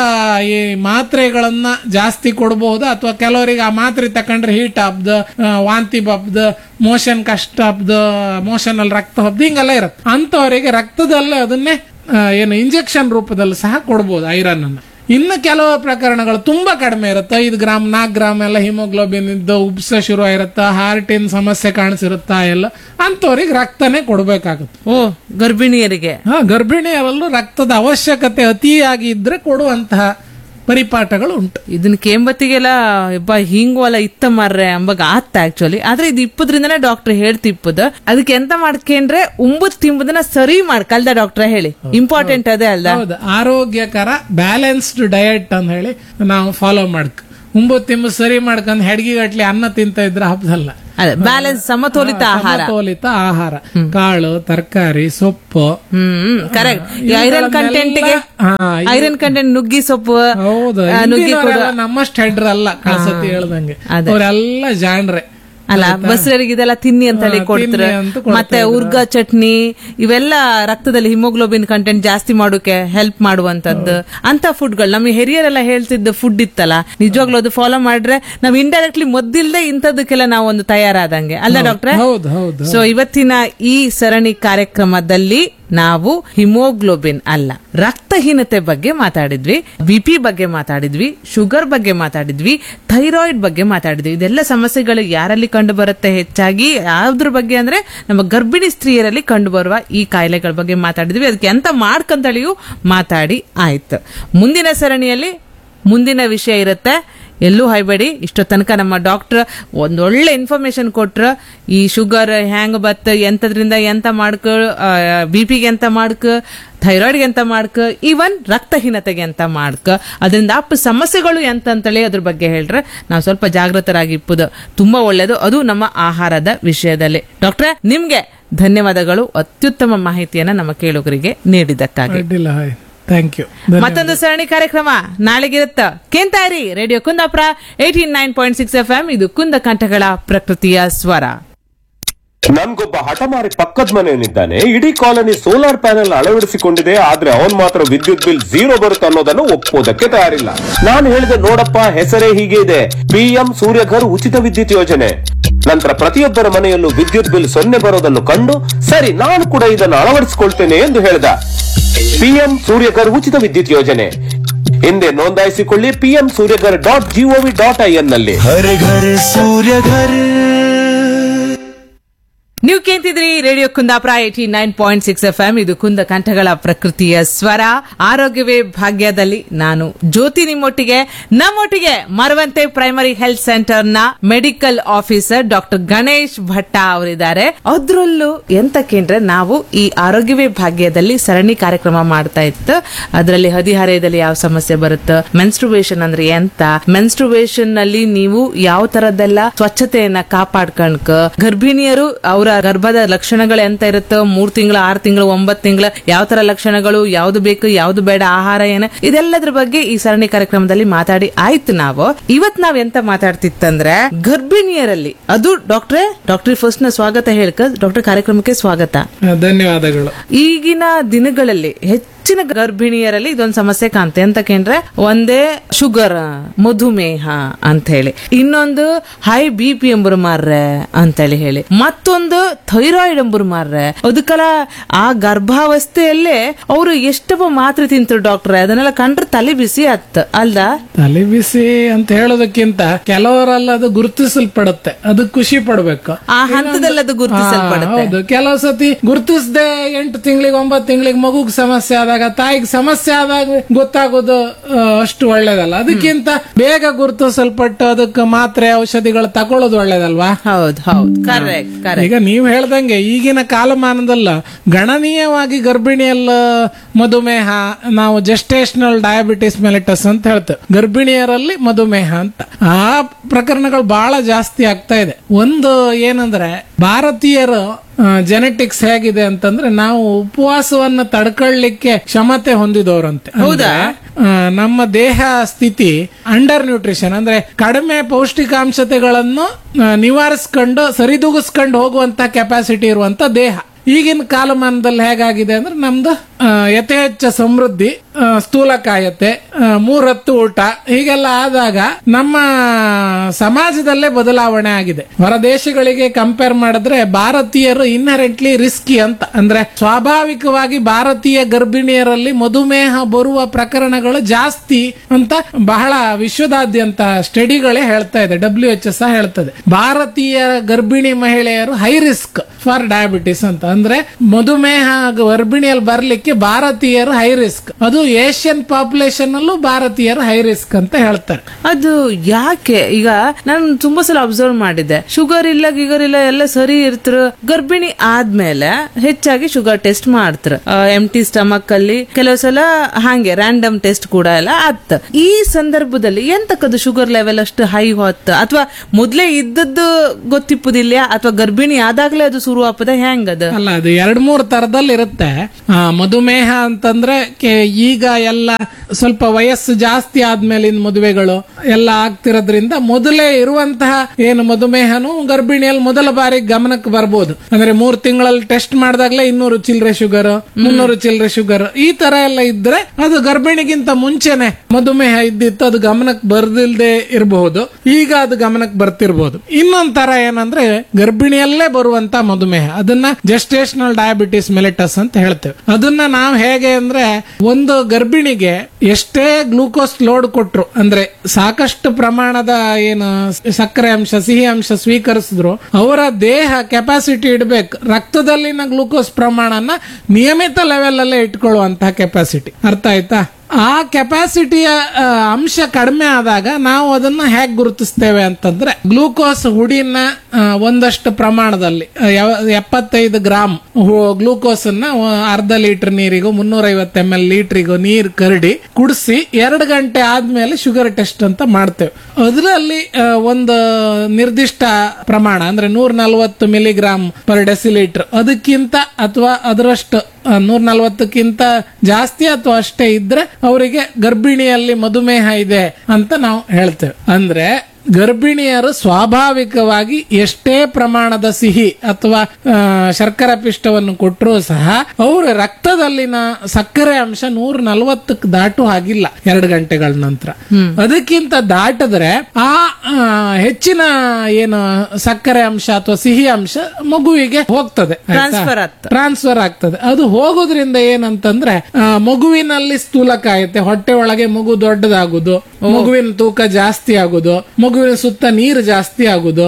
S1: ಈ ಮಾತ್ರೆಗಳನ್ನ ಜಾಸ್ತಿ ಕೊಡಬಹುದು. ಅಥವಾ ಕೆಲವರಿಗೆ ಆ ಮಾತ್ರೆ ತಕೊಂಡ್ರೆ ಹೀಟ್ ಆಪ್ದು, ವಾಂತಿ ಬಪ್ದು, ಮೋಷನ್ ಕಷ್ಟ ಆಪ್ದು, ಮೋಷನ್ ಅಲ್ಲಿ ರಕ್ತ ಹಬ್ದು, ಹಿಂಗೆಲ್ಲ ಇರುತ್ತೆ. ಅಂತವರಿಗೆ ರಕ್ತದಲ್ಲೇ ಅದನ್ನೇ ಏನು ಇಂಜೆಕ್ಷನ್ ರೂಪದಲ್ಲಿ ಸಹ ಕೊಡಬಹುದು ಐರನ್ ಅನ್ನು. ಇನ್ನು ಕೆಲವು ಪ್ರಕರಣಗಳು ತುಂಬಾ ಕಡಿಮೆ ಇರುತ್ತೆ, 5 ಗ್ರಾಮ್ 4 ಗ್ರಾಮ್ ಎಲ್ಲ ಹಿಮೋಗ್ಲೋಬಿನ್ ಇದ್ದು ಉಬ್ಸ ಶುರು ಇರುತ್ತಾ, ಹಾರ್ಟಿನ ಸಮಸ್ಯೆ ಕಾಣಿಸಿರುತ್ತಾ ಎಲ್ಲ, ಅಂತವ್ರಿಗೆ ರಕ್ತನೇ ಕೊಡಬೇಕಾಗುತ್ತೆ.
S2: ಗರ್ಭಿಣಿಯರಿಗೆ?
S1: ಗರ್ಭಿಣಿಯರಲ್ಲೂ ರಕ್ತದ ಅವಶ್ಯಕತೆ ಅತಿಯಾಗಿ ಇದ್ರೆ ಕೊಡುವಂತಹ ಪರಿಪಾಠಗಳು ಉಂಟು.
S2: ಇದನ್ನ ಕೇಂಬತ್ತಿಗೆಲ್ಲ ಹಿಂಗುವಲ್ಲ ಇತ್ತ ಮಾರ್ರೆ ಅಂಬಾಗ ಆತ್ತ ಆಕ್ಚುಲಿ. ಆದ್ರೆ ಇದು ಇಪ್ಪದ್ರಿಂದನೇ ಡಾಕ್ಟರ್ ಹೇಳ್ತಿಪ್ಪದ ಅದಕ್ಕೆ ಎಂತ ಮಾಡ್ಕೊಂಡ್ರೆ ಉಂಬತ್ ತಿಂಬುದನ್ನ ಸರಿ ಮಾಡ್ಕಲ್ದ ಡಾಕ್ಟರ್ ಹೇಳಿ ಇಂಪಾರ್ಟೆಂಟ್ ಅದೇ ಅಲ್ದ.
S1: ಹೌದು, ಆರೋಗ್ಯಕರ ಬ್ಯಾಲೆನ್ಸ್ಡ್ ಡಯಟ್ ಅಂತ ಹೇಳಿ ನಾವು ಫಾಲೋ ಮಾಡ್ಕ ತಿಂಬು ಸರಿ ಮಾಡ್ಕೊಂಡ್ ಹೆಡ್ಗಿಗಟ್ಲಿ ಅನ್ನ ತಿಂತ ಇದ್ರೆ ಹಬ್ಬದಲ್ಲ.
S2: ಅದೇ ಬ್ಯಾಲೆನ್ಸ್ ಸಮತೋಲಿತ ಆಹಾರ,
S1: ಸಮತೋಲಿತ ಆಹಾರ, ಕಾಳು, ತರಕಾರಿ, ಸೊಪ್ಪು.
S2: ಕರೆಕ್ಟ್. ಐರನ್ ಕಂಟೆಂಟ್ ನುಗ್ಗಿ ಸೊಪ್ಪು.
S1: ಹೌದು, ನಮ್ಮಷ್ಟು ಹೆಡ್ರಲ್ಲ ಕಳ್ಸತಿ ಹೇಳ್ದಂಗೆ, ಅವರೆಲ್ಲ ಜಾಣ್ರೆ
S2: ಅಲ್ಲ. ಬಸ್ರಿಗೆ ಇದೆಲ್ಲ ತಿನ್ನಿ ಅಂತ ಹೇಳಿ ಕೊಡ್ತಾರೆ. ಮತ್ತೆ ಉರ್ಗ ಚಟ್ನಿ ಇವೆಲ್ಲ ರಕ್ತದಲ್ಲಿ ಹಿಮೋಗ್ಲೋಬಿನ್ ಕಂಟೆಂಟ್ ಜಾಸ್ತಿ ಮಾಡೋಕೆ ಹೆಲ್ಪ್ ಮಾಡುವಂತದ್ದು ಅಂತ ಫುಡ್ಗಳು ನಮಗೆ ಹಿರಿಯರೆಲ್ಲ ಹೇಳ್ತಿದ್ದ ಫುಡ್ ಇತ್ತಲ್ಲ, ನಿಜವಾಗ್ಲೂ ಅದು ಫಾಲೋ ಮಾಡ್ರೆ ನಾವ್ ಇಂಡೈರೆಕ್ಟ್ಲಿ ಮೊದ್ದಿಲ್ದೆ ಇಂಥದಕ್ಕೆಲ್ಲ ನಾವು ಒಂದು ತಯಾರಾದಂಗೆ ಅಲ್ಲ ಡಾಕ್ಟ್ರೆ. ಸೊ ಇವತ್ತಿನ ಈ ಸರಣಿ ಕಾರ್ಯಕ್ರಮದಲ್ಲಿ ನಾವು ಹಿಮೋಗ್ಲೋಬಿನ್ ಅಲ್ಲ ರಕ್ತಹೀನತೆ ಬಗ್ಗೆ ಮಾತಾಡಿದ್ವಿ, ಬಿಪಿ ಬಗ್ಗೆ ಮಾತಾಡಿದ್ವಿ, ಶುಗರ್ ಬಗ್ಗೆ ಮಾತಾಡಿದ್ವಿ, ಥೈರಾಯ್ಡ್ ಬಗ್ಗೆ ಮಾತಾಡಿದ್ವಿ. ಇದೆಲ್ಲ ಸಮಸ್ಯೆಗಳು ಯಾರಲ್ಲಿ ಕಂಡು ಬರುತ್ತೆ ಹೆಚ್ಚಾಗಿ, ಯಾವ್ದ್ರ ಬಗ್ಗೆ ಅಂದ್ರೆ ನಮ್ಮ ಗರ್ಭಿಣಿ ಸ್ತ್ರೀಯರಲ್ಲಿ ಕಂಡು ಬರುವ ಈ ಕಾಯಿಲೆಗಳ ಬಗ್ಗೆ ಮಾತಾಡಿದ್ವಿ. ಅದಕ್ಕೆ ಎಂತ ಮಾಡ್ಕಂತಳಿಯೂ ಮಾತಾಡಿ ಆಯ್ತು. ಮುಂದಿನ ಸರಣಿಯಲ್ಲಿ ಮುಂದಿನ ವಿಷಯ ಇರುತ್ತೆ, ಎಲ್ಲೂ ಹಾಯ್ಬೇಡಿ. ಇಷ್ಟೋ ತನಕ ನಮ್ಮ ಡಾಕ್ಟರ್ ಒಂದೊಳ್ಳೆ ಇನ್ಫಾರ್ಮೇಶನ್ ಕೊಟ್ರ, ಈ ಶುಗರ್ ಹ್ಯಾಂಗ್ ಬತ್, ಎಂತದ್ರಿಂದ ಎಂತ ಮಾಡ್ಕ, ಬಿಪಿಗೆ ಎಂತ ಮಾಡ್ಕ, ಥೈರಾಯ್ಡ್ಗೆ ಎಂತ ಮಾಡ್ಕ, ಈವನ್ ರಕ್ತಹೀನತೆಗೆ ಎಂತ ಮಾಡ್ಕ, ಅದರಿಂದ ಸಮಸ್ಯೆಗಳು ಎಂತಂತೇಳಿ ಅದ್ರ ಬಗ್ಗೆ ಹೇಳ್ರೆ ನಾವು ಸ್ವಲ್ಪ ಜಾಗೃತರಾಗಿ ಇಪ್ಪುದು ತುಂಬಾ ಒಳ್ಳೇದು, ಅದು ನಮ್ಮ ಆಹಾರದ ವಿಷಯದಲ್ಲಿ. ಡಾಕ್ಟ್ರೆ ನಿಮ್ಗೆ ಧನ್ಯವಾದಗಳು, ಅತ್ಯುತ್ತಮ ಮಾಹಿತಿಯನ್ನ ನಮ್ಮ ಕೇಳುಗರಿಗೆ ನೀಡಿದ್ದಕ್ಕಾಗಿ.
S1: Thank you.
S2: ಮತ್ತೊಂದು ಸರಣಿ ಕಾರ್ಯಕ್ರಮ ನಾಳೆಗಿರುತ್ತ. ಕೇಂತಾರಿ ರೇಡಿಯೋ ಕುಂದಾಪುರ 89.6 FM. ಇದು ಕುಂದ ಕಂಠಗಳ ಪ್ರಕೃತಿಯ ಸ್ವರ.
S3: ನನ್ಗೊಬ್ಬ ಹಠಮಾರಿ ಪಕ್ಕದ ಮನೆಯವನಿದ್ದಾನೆ, ಇಡೀ ಕಾಲನಿ ಸೋಲಾರ್ ಪ್ಯಾನೆಲ್ ಅಳವಡಿಸಿಕೊಂಡಿದೆ, ಆದ್ರೆ ಅವನ್ ಮಾತ್ರ ವಿದ್ಯುತ್ ಬಿಲ್ 0 ಬರುತ್ತೆ ಅನ್ನೋದನ್ನು ಒಪ್ಪೋದಕ್ಕೆ ತಯಾರಿಲ್ಲ. ನಾನು ಹೇಳಿದೆ, ನೋಡಪ್ಪ, ಹೆಸರೇ ಹೀಗೆ ಇದೆ, PM ಸೂರ್ಯಘರ್ ಉಚಿತ ವಿದ್ಯುತ್ ಯೋಜನೆ. ನಂತರ ಪ್ರತಿಯೊಬ್ಬರ ಮನೆಯಲ್ಲೂ ವಿದ್ಯುತ್ ಬಿಲ್ 0 ಬರೋದನ್ನು ಕಂಡು, ಸರಿ ನಾನು ಕೂಡ ಇದನ್ನು ಅಳವಡಿಸಿಕೊಳ್ತೇನೆ ಎಂದು ಹೇಳಿದ. PM ಸೂರ್ಯಘರ್ ಉಚಿತ ವಿದ್ಯುತ್ ಯೋಜನೆ ಹಿಂದೆ ನೋಂದಾಯಿಸಿಕೊಳ್ಳಿ pmsuryaghar.gov.in ನಲ್ಲಿ.
S4: ಹರ ಘರ ಸೂರ್ಯಘರ್.
S2: ನೀವು ಕೇಳ್ತಿದ್ರಿ ರೇಡಿಯೋ ಕುಂದಾಪುರ 89.6 FM. ಇದು ಕುಂದ ಕಂಠಗಳ ಪ್ರಕೃತಿಯ ಸ್ವರ. ಆರೋಗ್ಯವೇ ಭಾಗ್ಯದಲ್ಲಿ ನಾನು ಜ್ಯೋತಿ ನಿಮ್ಮೊಟ್ಟಿಗೆ. ನಮ್ಮೊಟ್ಟಿಗೆ ಮರವಂತೆ ಪ್ರೈಮರಿ ಹೆಲ್ತ್ ಸೆಂಟರ್ ನ medical officer doctor Ganesh Bhatta ಅವರಿದ್ದಾರೆ. ಅದ್ರಲ್ಲೂ ಎಂತಕ್ಕೇಂದ್ರೆ ನಾವು ಈ ಆರೋಗ್ಯವೇ ಭಾಗ್ಯದಲ್ಲಿ ಸರಣಿ ಕಾರ್ಯಕ್ರಮ ಮಾಡ್ತಾ ಇತ್ತು. ಅದರಲ್ಲಿ ಹದಿಹರೆಯದಲ್ಲಿ ಯಾವ ಸಮಸ್ಯೆ ಬರುತ್ತೆ, ಮೆನ್ಸ್ಟ್ರುವೇಷನ್ ಅಂದ್ರೆ ಎಂತ, ಮೆನ್ಸ್ಟ್ರುವೇಷನ್ ನಲ್ಲಿ ನೀವು ಯಾವ ತರದ್ದೆಲ್ಲ ಸ್ವಚ್ಛತೆಯನ್ನ ಕಾಪಾಡ್ಕಣ್ಕ, ಗರ್ಭಿಣಿಯರು ಅವರ ಗರ್ಭದ ಲಕ್ಷಣಗಳು ಎಂತ ಇರುತ್ತೋ, 3 ತಿಂಗಳು 6 ತಿಂಗಳು 9 ತಿಂಗಳು ಯಾವ ತರ ಲಕ್ಷಣಗಳು, ಯಾವ್ದು ಬೇಕು ಯಾವ್ದು ಬೇಡ, ಆಹಾರ ಏನು, ಇದೆಲ್ಲದ್ರ ಬಗ್ಗೆ ಈ ಸರಣಿ ಕಾರ್ಯಕ್ರಮದಲ್ಲಿ ಮಾತಾಡಿ ಆಯ್ತು. ಇವತ್ ನಾವ್ ಎಂತ ಮಾತಾಡ್ತಿತ್ತಂದ್ರೆ ಗರ್ಭಿಣಿಯರಲ್ಲಿ, ಅದು ಡಾಕ್ಟ್ರಿ ಫಸ್ಟ್ ನ ಸ್ವಾಗತ ಹೇಳ್ಕ ಡಾಕ್ಟರ್ ಕಾರ್ಯಕ್ರಮಕ್ಕೆ ಸ್ವಾಗತ.
S1: ಧನ್ಯವಾದಗಳು.
S2: ಈಗಿನ ದಿನಗಳಲ್ಲಿ ಹೆಚ್ಚಿನ ಗರ್ಭಿಣಿಯರಲ್ಲಿ ಇದೊಂದು ಸಮಸ್ಯೆ ಕಾಣ್ತೆ. ಎಂತಕೇಂದ್ರೆ ಒಂದೇ ಶುಗರ್, ಮಧುಮೇಹ ಅಂತ ಹೇಳಿ, ಇನ್ನೊಂದು ಹೈ ಬಿಪಿ ಎಂಬರು ಮಾರ್ರೆ ಅಂತ ಹೇಳಿ, ಮತ್ತೊಂದು ಥೈರಾಯ್ಡ್ ಎಂಬರು ಮಾರ್ರೆ. ಅದಕ್ಕೆಲ್ಲ ಆ ಗರ್ಭಾವಸ್ಥೆಯಲ್ಲೇ ಅವರು ಎಷ್ಟಪ್ಪ ಮಾತ್ರೆ ತಿಂತರು ಡಾಕ್ಟ್ರೆ, ಅದನ್ನೆಲ್ಲ ಕಂಡ್ರೆ ತಲೆ ಬಿಸಿ ಆತ್ ಅಲ್ದ.
S1: ತಲೆ ಬಿಸಿ ಅಂತ ಹೇಳೋದಕ್ಕಿಂತ ಕೆಲವರೆಲ್ಲ ಅದು ಗುರುತಿಸಲ್ಪಡುತ್ತೆ, ಅದು ಖುಷಿ ಪಡ್ಬೇಕು.
S2: ಆ ಹಂತದಲ್ಲಿ ಅದು ಗುರುತಿಸಲ್ಪಡುತ್ತೆ.
S1: ಹೌದು, ಕೆಲವು ಸತಿ ಗುರುತಿಸದೆ 8 ತಿಂಗಳಿಗೆ 9 ತಿಂಗಳಿಗೆ ಮಗುಗ್ ಸಮಸ್ಯೆ ಆದಾಗ, ತಾಯಿಗೆ ಸಮಸ್ಯೆ ಆದಾಗ ಗೊತ್ತಾಗೋದು ಅಷ್ಟು ಒಳ್ಳೇದಲ್ಲ. ಅದಕ್ಕಿಂತ ಬೇಗ ಗುರುತಿಸಲ್ಪಟ್ಟು ಅದಕ್ಕೆ ಮಾತ್ರೆ ಔಷಧಿಗಳು ತಗೊಳ್ಳೋದು ಒಳ್ಳೇದಲ್ವಾ?
S2: ಹೌದು ಹೌದು, ಕರೆಕ್ಟ್ ಕರೆಕ್ಟ್.
S1: ಈಗ ನೀವು ಹೇಳ್ದಂಗೆ ಈಗಿನ ಕಾಲಮಾನದಲ್ಲ ಗಣನೀಯವಾಗಿ ಗರ್ಭಿಣಿಯಲ್ಲ ಮಧುಮೇಹ, ನಾವು ಜೆಸ್ಟೇಷನಲ್ ಡಯಾಬಿಟಿಸ್ ಮೆಲಿಟಸ್ ಅಂತ ಹೇಳ್ತೇವೆ, ಗರ್ಭಿಣಿಯರಲ್ಲಿ ಮಧುಮೇಹ ಅಂತ. ಆ ಪ್ರಕರಣಗಳು ಬಹಳ ಜಾಸ್ತಿ ಆಗ್ತಾ ಇದೆ. ಒಂದು ಏನಂದ್ರೆ ಭಾರತೀಯರು ಜೆನೆಟಿಕ್ಸ್ ಹೇಗಿದೆ ಅಂತಂದ್ರೆ ನಾವು ಉಪವಾಸವನ್ನ ತಡ್ಕೊಳ್ಳಿಕ್ಕೆ ಕ್ಷಮತೆ ಹೊಂದಿದವರಂತೆ.
S2: ಹೌದಾ?
S1: ನಮ್ಮ ದೇಹ ಸ್ಥಿತಿ ಅಂಡರ್ ನ್ಯೂಟ್ರಿಷನ್ ಅಂದ್ರೆ ಕಡಿಮೆ ಪೌಷ್ಟಿಕಾಂಶತೆಗಳನ್ನು ನಿವಾರಿಸ್ಕೊಂಡು ಸರಿದೂಗಿಸ್ಕೊಂಡು ಹೋಗುವಂತ ಕೆಪಾಸಿಟಿ ಇರುವಂತ ದೇಹ. ಈಗಿನ ಕಾಲಮಾನದಲ್ಲಿ ಹೇಗಾಗಿದೆ ಅಂದ್ರೆ ನಮ್ದು ಯಥೇಚ್ಛ ಸಮೃದ್ಧಿ, ಸ್ಥೂಲಕಾಯತೆ, 3 ಹೊತ್ತು ಊಟ, ಹೀಗೆಲ್ಲ ಆದಾಗ ನಮ್ಮ ಸಮಾಜದಲ್ಲೇ ಬದಲಾವಣೆ ಆಗಿದೆ. ಹೊರದೇಶಗಳಿಗೆ ಕಂಪೇರ್ ಮಾಡಿದ್ರೆ ಭಾರತೀಯರು ಇನ್ನರೆಂಟ್ಲಿ ರಿಸ್ಕಿ ಅಂತ, ಅಂದ್ರೆ ಸ್ವಾಭಾವಿಕವಾಗಿ ಭಾರತೀಯ ಗರ್ಭಿಣಿಯರಲ್ಲಿ ಮಧುಮೇಹ ಬರುವ ಪ್ರಕರಣಗಳು ಜಾಸ್ತಿ ಅಂತ ಬಹಳ ವಿಶ್ವದಾದ್ಯಂತ ಸ್ಟಡಿಗಳೇ ಹೇಳ್ತಾ ಇದೆ. WHO ಸಹ ಹೇಳ್ತದೆ ಭಾರತೀಯ ಗರ್ಭಿಣಿ ಮಹಿಳೆಯರು ಹೈ ರಿಸ್ಕ್ ಫಾರ್ ಡಯಾಬಿಟಿಸ್ ಅಂತ. ಅಂದ್ರೆ ಮಧುಮೇಹ ಗರ್ಭಿಣಿಯಲ್ಲಿ ಬರ್ಲಿಕ್ಕೆ ಭಾರತೀಯರು ಹೈ ರಿಸ್ಕ್. ಅದು ಏಷ್ಯನ್ ಪಾಪ್ಯುಲೇಷನ್ ಅಲ್ಲೂ ಅದರಲ್ಲೂ ಭಾರತೀಯರು ಹೈ ರಿಸ್ಕ್ ಅಂತ ಹೇಳ್ತಾರೆ.
S2: ಅದು ಯಾಕೆ? ಈಗ ನಾನು ತುಂಬಾ ಸಲ ಅಬ್ಸರ್ವ್ ಮಾಡಿದ್ದೆ, ಶುಗರ್ ಇಲ್ಲ ಗಿಗರ್ ಇಲ್ಲ ಎಲ್ಲ ಸರಿ ಇರ್ತಾರ, ಗರ್ಭಿಣಿ ಆದ್ಮೇಲೆ ಹೆಚ್ಚಾಗಿ ಶುಗರ್ ಟೆಸ್ಟ್ ಮಾಡ್ತಾರ. ಎಂಟಿ ಸ್ಟಮಕ್ ಅಲ್ಲಿ ಕೆಲವು ಸಲ ಹಾಗೆ ರ್ಯಾಂಡಮ್ ಟೆಸ್ಟ್ ಕೂಡ ಎಲ್ಲ ಆತ್. ಈ ಸಂದರ್ಭದಲ್ಲಿ ಎಂತಕ್ಕದು ಶುಗರ್ ಲೆವೆಲ್ ಅಷ್ಟು ಹೈ ಹೊತ್ತ, ಅಥವಾ ಮೊದ್ಲೇ ಇದ್ದದ್ದು ಗೊತ್ತಿಪ್ಪುದಿಲ್ಲ, ಅಥವಾ ಗರ್ಭಿಣಿ ಆದಾಗ್ಲೇ ಅದು ಶುರು ಆಪದ, ಹೆಂಗದ?
S1: ಅಲ್ಲ, ಅದು 2-3 ತರದಲ್ಲಿ ಇರುತ್ತೆ. ಮಧುಮೇಹ ಅಂತಂದ್ರೆ ಈಗ ಎಲ್ಲ ಸ್ವಲ್ಪ ವಯಸ್ಸು ಜಾಸ್ತಿ ಆದ್ಮೇಲಿನ ಮದುವೆಗಳು ಎಲ್ಲ ಆಗ್ತಿರೋದ್ರಿಂದ ಮೊದಲೇ ಇರುವಂತಹ ಏನು ಮಧುಮೇಹನು ಗರ್ಭಿಣಿಯಲ್ಲಿ ಮೊದಲ ಬಾರಿ ಗಮನಕ್ಕೆ ಬರ್ಬೋದು. ಅಂದ್ರೆ 3 ತಿಂಗಳಲ್ಲಿ ಟೆಸ್ಟ್ ಮಾಡಿದಾಗ್ಲೇ 200 ಚಿಲ್ಲರೆ ಶುಗರ್, 300 ಚಿಲ್ಲರೆ ಶುಗರ್, ಈ ತರ ಎಲ್ಲ ಇದ್ರೆ ಅದು ಗರ್ಭಿಣಿಗಿಂತ ಮುಂಚೆನೆ ಮಧುಮೇಹ ಇದ್ದಿತ್ತು, ಅದು ಗಮನಕ್ಕೆ ಬರ್ದಿಲ್ದೆ ಇರಬಹುದು. ಈಗ ಅದು ಗಮನಕ್ಕೆ ಬರ್ತಿರ್ಬೋದು. ಇನ್ನೊಂದ್ ತರ ಏನಂದ್ರೆ ಗರ್ಭಿಣಿಯಲ್ಲೇ ಬರುವಂತ ಮಧುಮೇಹ, ಅದನ್ನ ಜೆಸ್ಟೇಷನಲ್ ಡಯಾಬಿಟಿಸ್ ಮೆಲಿಟಸ್ ಅಂತ ಹೇಳ್ತೇವೆ. ಅದನ್ನ ನಾವು ಹೇಗೆ ಅಂದ್ರೆ, ಒಂದು ಗರ್ಭಿಣಿಗೆ ಎಷ್ಟೇ ಗ್ಲೂಕೋಸ್ ಲೋಡ್ ಕೊಟ್ರು, ಅಂದ್ರೆ ಸಾಕಷ್ಟು ಪ್ರಮಾಣದ ಏನು ಸಕ್ಕರೆ ಅಂಶ, ಸಿಹಿ ಅಂಶ ಸ್ವೀಕರಿಸಿದ್ರು, ಅವರ ದೇಹ ಕೆಪಾಸಿಟಿ ಇಡಬೇಕು ರಕ್ತದಲ್ಲಿನ ಗ್ಲೂಕೋಸ್ ಪ್ರಮಾಣನ ನಿಯಮಿತ ಲೆವೆಲ್ ಅಲ್ಲೇ ಇಟ್ಕೊಳ್ಳುವಂತಹ ಕೆಪಾಸಿಟಿ. ಅರ್ಥ ಆಯ್ತಾ? ಆ ಕೆಪಾಸಿಟಿಯ ಅಂಶ ಕಡಿಮೆ ಆದಾಗ ನಾವು ಅದನ್ನ ಹೇಗೆ ಗುರುತಿಸ್ತೇವೆ ಅಂತಂದ್ರೆ, ಗ್ಲೂಕೋಸ್ ಹುಡಿನ ಒಂದಷ್ಟು ಪ್ರಮಾಣದಲ್ಲಿ 75 ಗ್ರಾಮ್ ಗ್ಲೂಕೋಸ್ ಅನ್ನ ಅರ್ಧ ಲೀಟರ್ ನೀರಿಗೂ 350 ml ಲೀಟರಿಗೂ ನೀರು ಕರಡಿ ಕುಡಿಸಿ 2 ಗಂಟೆ ಆದ್ಮೇಲೆ ಶುಗರ್ ಟೆಸ್ಟ್ ಅಂತ ಮಾಡ್ತೇವೆ. ಅದರಲ್ಲಿ ಒಂದು ನಿರ್ದಿಷ್ಟ ಪ್ರಮಾಣ ಅಂದ್ರೆ 140 ಮಿಲಿಗ್ರಾಮ್ ಪರ್ ಡೆಸಿಲೀಟರ್, ಅದಕ್ಕಿಂತ ಅಥವಾ ಅದರಷ್ಟು 140ಕ್ಕಿಂತ ಜಾಸ್ತಿ ಅಥವಾ ಅಷ್ಟೇ ಇದ್ರೆ ಅವರಿಗೆ ಗರ್ಭಿಣಿಯಲ್ಲಿ ಮಧುಮೇಹ ಇದೆ ಅಂತ ನಾವು ಹೇಳ್ತೇವೆ. ಅಂದ್ರೆ ಗರ್ಭಿಣಿಯರು ಸ್ವಾಭಾವಿಕವಾಗಿ ಎಷ್ಟೇ ಪ್ರಮಾಣದ ಸಿಹಿ ಅಥವಾ ಶರ್ಕರ ಪಿಷ್ಟವನ್ನು ಕೊಟ್ಟರೂ ಸಹ ಅವರ ರಕ್ತದಲ್ಲಿನ ಸಕ್ಕರೆ ಅಂಶ 140 ದಾಟು ಆಗಿಲ್ಲ 2 ಗಂಟೆಗಳ ನಂತರ. ಅದಕ್ಕಿಂತ ದಾಟಿದ್ರೆ ಆ ಹೆಚ್ಚಿನ ಏನು ಸಕ್ಕರೆ ಅಂಶ ಅಥವಾ ಸಿಹಿ ಅಂಶ ಮಗುವಿಗೆ ಹೋಗ್ತದೆ, ಟ್ರಾನ್ಸ್ಫರ್ ಆಗ್ತದೆ. ಅದು ಹೋಗೋದ್ರಿಂದ ಏನಂತಂದ್ರೆ ಮಗುವಿನಲ್ಲಿ ಸ್ಥೂಲಕಾಯತೆ, ಹೊಟ್ಟೆ ಒಳಗೆ ಮಗು ದೊಡ್ಡದಾಗುದು, ಮಗುವಿನ ತೂಕ ಜಾಸ್ತಿ ಆಗುದು, ಮಗುವಿನ ಸುತ್ತ ನೀರು ಜಾಸ್ತಿ ಆಗುದು.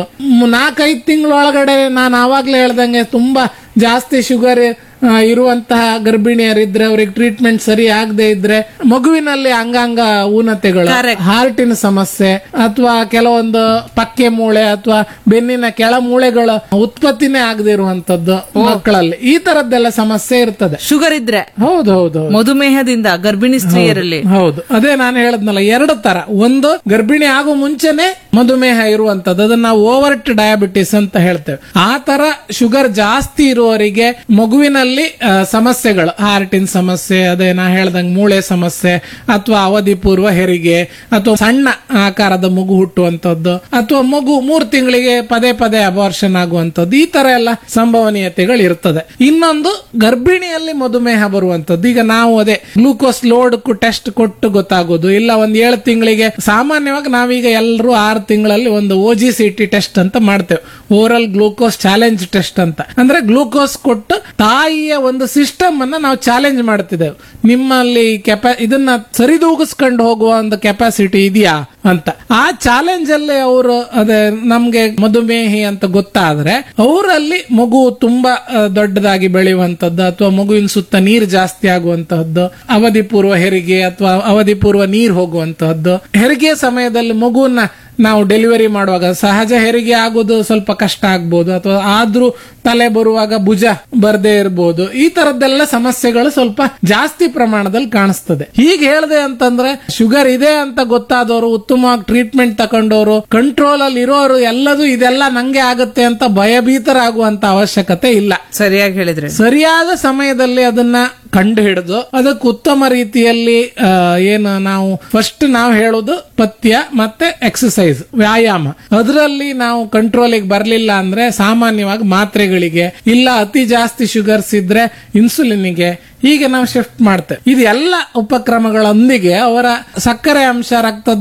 S1: 4-5 ತಿಂಗಳೊಳಗಡೆ ನಾನು ಆವಾಗ್ಲೇ ಹೇಳ್ದಂಗೆ ತುಂಬಾ ಜಾಸ್ತಿ ಶುಗರ್ ಇರುವಂತಹ ಗರ್ಭಿಣಿಯರಿದ್ರೆ, ಅವ್ರಿಗೆ ಟ್ರೀಟ್ಮೆಂಟ್ ಸರಿ ಆಗದೆ ಇದ್ರೆ ಮಗುವಿನಲ್ಲಿ ಅಂಗಾಂಗ ಊನತೆಗಳು, ಹಾರ್ಟಿನ ಸಮಸ್ಯೆ ಅಥವಾ ಕೆಲವೊಂದು ಪಕ್ಕೆ ಮೂಳೆ ಅಥವಾ ಬೆನ್ನಿನ ಕೆಳ ಮೂಳೆಗಳ ಉತ್ಪತ್ತಿನೇ ಆಗದೆ ಇರುವಂತದ್ದು ಮಕ್ಕಳಲ್ಲಿ, ಈ ತರದ್ದೆಲ್ಲ ಸಮಸ್ಯೆ ಇರ್ತದೆ
S2: ಶುಗರ್ ಇದ್ರೆ.
S1: ಹೌದೌದು,
S2: ಮಧುಮೇಹದಿಂದ ಗರ್ಭಿಣಿ ಸ್ತ್ರೀಯರಲ್ಲಿ.
S1: ಹೌದು, ಅದೇ ನಾನು ಹೇಳದ್ನಲ್ಲ, 2 ತರ. ಒಂದು ಗರ್ಭಿಣಿ ಆಗೋ ಮುಂಚೆನೆ ಮಧುಮೇಹ ಇರುವಂತದ್ದು, ಅದನ್ನ ನಾವು ಓವರ್ಟ್ ಡಯಾಬಿಟಿಸ್ ಅಂತ ಹೇಳ್ತೇವೆ. ಆ ತರ ಶುಗರ್ ಜಾಸ್ತಿ ಇರುವವರಿಗೆ ಮಗುವಿನಲ್ಲಿ ಸಮಸ್ಯೆಗಳು, ಹಾರ್ಟಿನ ಸಮಸ್ಯೆ, ಅದೇ ನಾ ಹೇಳ್ದಂಗೆ ಮೂಳೆ ಸಮಸ್ಯೆ, ಅಥವಾ ಅವಧಿ ಪೂರ್ವ ಹೆರಿಗೆ, ಅಥವಾ ಸಣ್ಣ ಆಕಾರದ ಮಗು ಹುಟ್ಟುವಂತದ್ದು, ಅಥವಾ ಮಗು 3 ತಿಂಗಳಿಗೆ ಪದೇ ಪದೇ ಅಬಾರ್ಷನ್ ಆಗುವಂತದ್ದು, ಈ ತರ ಎಲ್ಲ ಸಂಭವನೀಯತೆಗಳು ಇರ್ತದೆ. ಇನ್ನೊಂದು ಗರ್ಭಿಣಿಯಲ್ಲಿ ಮಧುಮೇಹ ಬರುವಂತದ್ದು. ಈಗ ನಾವು ಅದೇ ಗ್ಲೂಕೋಸ್ ಲೋಡ್ ಟೆಸ್ಟ್ ಕೊಟ್ಟು ಗೊತ್ತಾಗೋದು ಇಲ್ಲ. 7 ತಿಂಗಳಿಗೆ ಸಾಮಾನ್ಯವಾಗಿ ನಾವೀಗ ಎಲ್ಲರೂ 6 ತಿಂಗಳಲ್ಲಿ ಒಂದು OGCT ಟೆಸ್ಟ್ ಅಂತ ಮಾಡ್ತೇವೆ, ಓರಲ್ ಗ್ಲೂಕೋಸ್ ಚಾಲೆಂಜ್ ಟೆಸ್ಟ್ ಅಂತ. ಅಂದ್ರೆ ಗ್ಲೂಕೋಸ್ ಕೊಟ್ಟು ತಾಯಿಯ ಒಂದು ಸಿಸ್ಟಮ್ ಅನ್ನ ನಾವು ಚಾಲೆಂಜ್ ಮಾಡ್ತಿದ್ದೇವೆ, ನಿಮ್ಮಲ್ಲಿ ಇದನ್ನ ಸರಿದೂಗಿಸ್ಕೊಂಡು ಹೋಗುವ ಒಂದು ಕೆಪಾಸಿಟಿ ಇದೆಯಾ ಅಂತ. ಆ ಚಾಲೆಂಜ್ ಅಲ್ಲಿ ಅವರು ಅದೇ ನಮ್ಗೆ ಮಧುಮೇಹಿ ಅಂತ ಗೊತ್ತಾದ್ರೆ ಅವರಲ್ಲಿ ಮಗು ತುಂಬಾ ದೊಡ್ಡದಾಗಿ ಬೆಳೆಯುವಂತದ್ದು, ಅಥವಾ ಮಗುವಿನ ಸುತ್ತ ನೀರು ಜಾಸ್ತಿ ಆಗುವಂತಹದ್ದು, ಅವಧಿ ಪೂರ್ವ ಹೆರಿಗೆ ಅಥವಾ ಅವಧಿ ಪೂರ್ವ ನೀರು ಹೋಗುವಂತಹದ್ದು, ಹೆರಿಗೆ ಸಮಯದಲ್ಲಿ ಮಗುವನ್ನ ನಾವು ಡೆಲಿವರಿ ಮಾಡುವಾಗ ಸಹಜ ಹೆರಿಗೆ ಆಗೋದು ಸ್ವಲ್ಪ ಕಷ್ಟ ಆಗ್ಬೋದು, ಅಥವಾ ಆದ್ರೂ ತಲೆ ಬರುವಾಗ ಭುಜ ಬರ್ದೇ ಇರಬಹುದು. ಈ ತರದ್ದೆಲ್ಲ ಸಮಸ್ಯೆಗಳು ಸ್ವಲ್ಪ ಜಾಸ್ತಿ ಪ್ರಮಾಣದಲ್ಲಿ ಕಾಣಿಸ್ತದೆ. ಹೀಗೆ ಹೇಳಿದೆ ಅಂತಂದ್ರೆ ಶುಗರ್ ಇದೆ ಅಂತ ಗೊತ್ತಾದವರು, ಉತ್ತಮವಾಗಿ ಟ್ರೀಟ್ಮೆಂಟ್ ತಕೊಂಡವರು, ಕಂಟ್ರೋಲ್ ಅಲ್ಲಿ ಇರೋರು ಎಲ್ಲದೂ ಇದೆಲ್ಲ ನಂಗೆ ಆಗುತ್ತೆ ಅಂತ ಭಯಭೀತರಾಗುವಂತ ಅವಶ್ಯಕತೆ ಇಲ್ಲ.
S2: ಸರಿಯಾಗಿ ಹೇಳಿದ್ರೆ,
S1: ಸರಿಯಾದ ಸಮಯದಲ್ಲಿ ಅದನ್ನ ಕಂಡು ಹಿಡಿದು ಅದಕ್ಕೆ ಉತ್ತಮ ರೀತಿಯಲ್ಲಿ ಏನು ನಾವು ಫಸ್ಟ್ ನಾವು ಹೇಳೋದು ಪಥ್ಯ ಮತ್ತೆ ಎಕ್ಸಸೈಸ್, ವ್ಯಾಯಾಮ. ಅದರಲ್ಲಿ ನಾವು ಕಂಟ್ರೋಲಿಗೆ ಬರಲಿಲ್ಲ ಅಂದ್ರೆ ಸಾಮಾನ್ಯವಾಗಿ ಮಾತ್ರೆಗಳಿಗೆ, ಇಲ್ಲ ಅತಿ ಜಾಸ್ತಿ ಶುಗರ್ಸ್ ಇದ್ರೆ ಇನ್ಸುಲಿನ್ಗೆ, ಹೀಗೆ ನಾವು ಶಿಫ್ಟ್ ಮಾಡ್ತೇವೆ. ಇದೆಲ್ಲ ಉಪಕ್ರಮಗಳೊಂದಿಗೆ ಅವರ ಸಕ್ಕರೆ ಅಂಶ ರಕ್ತದ್ದು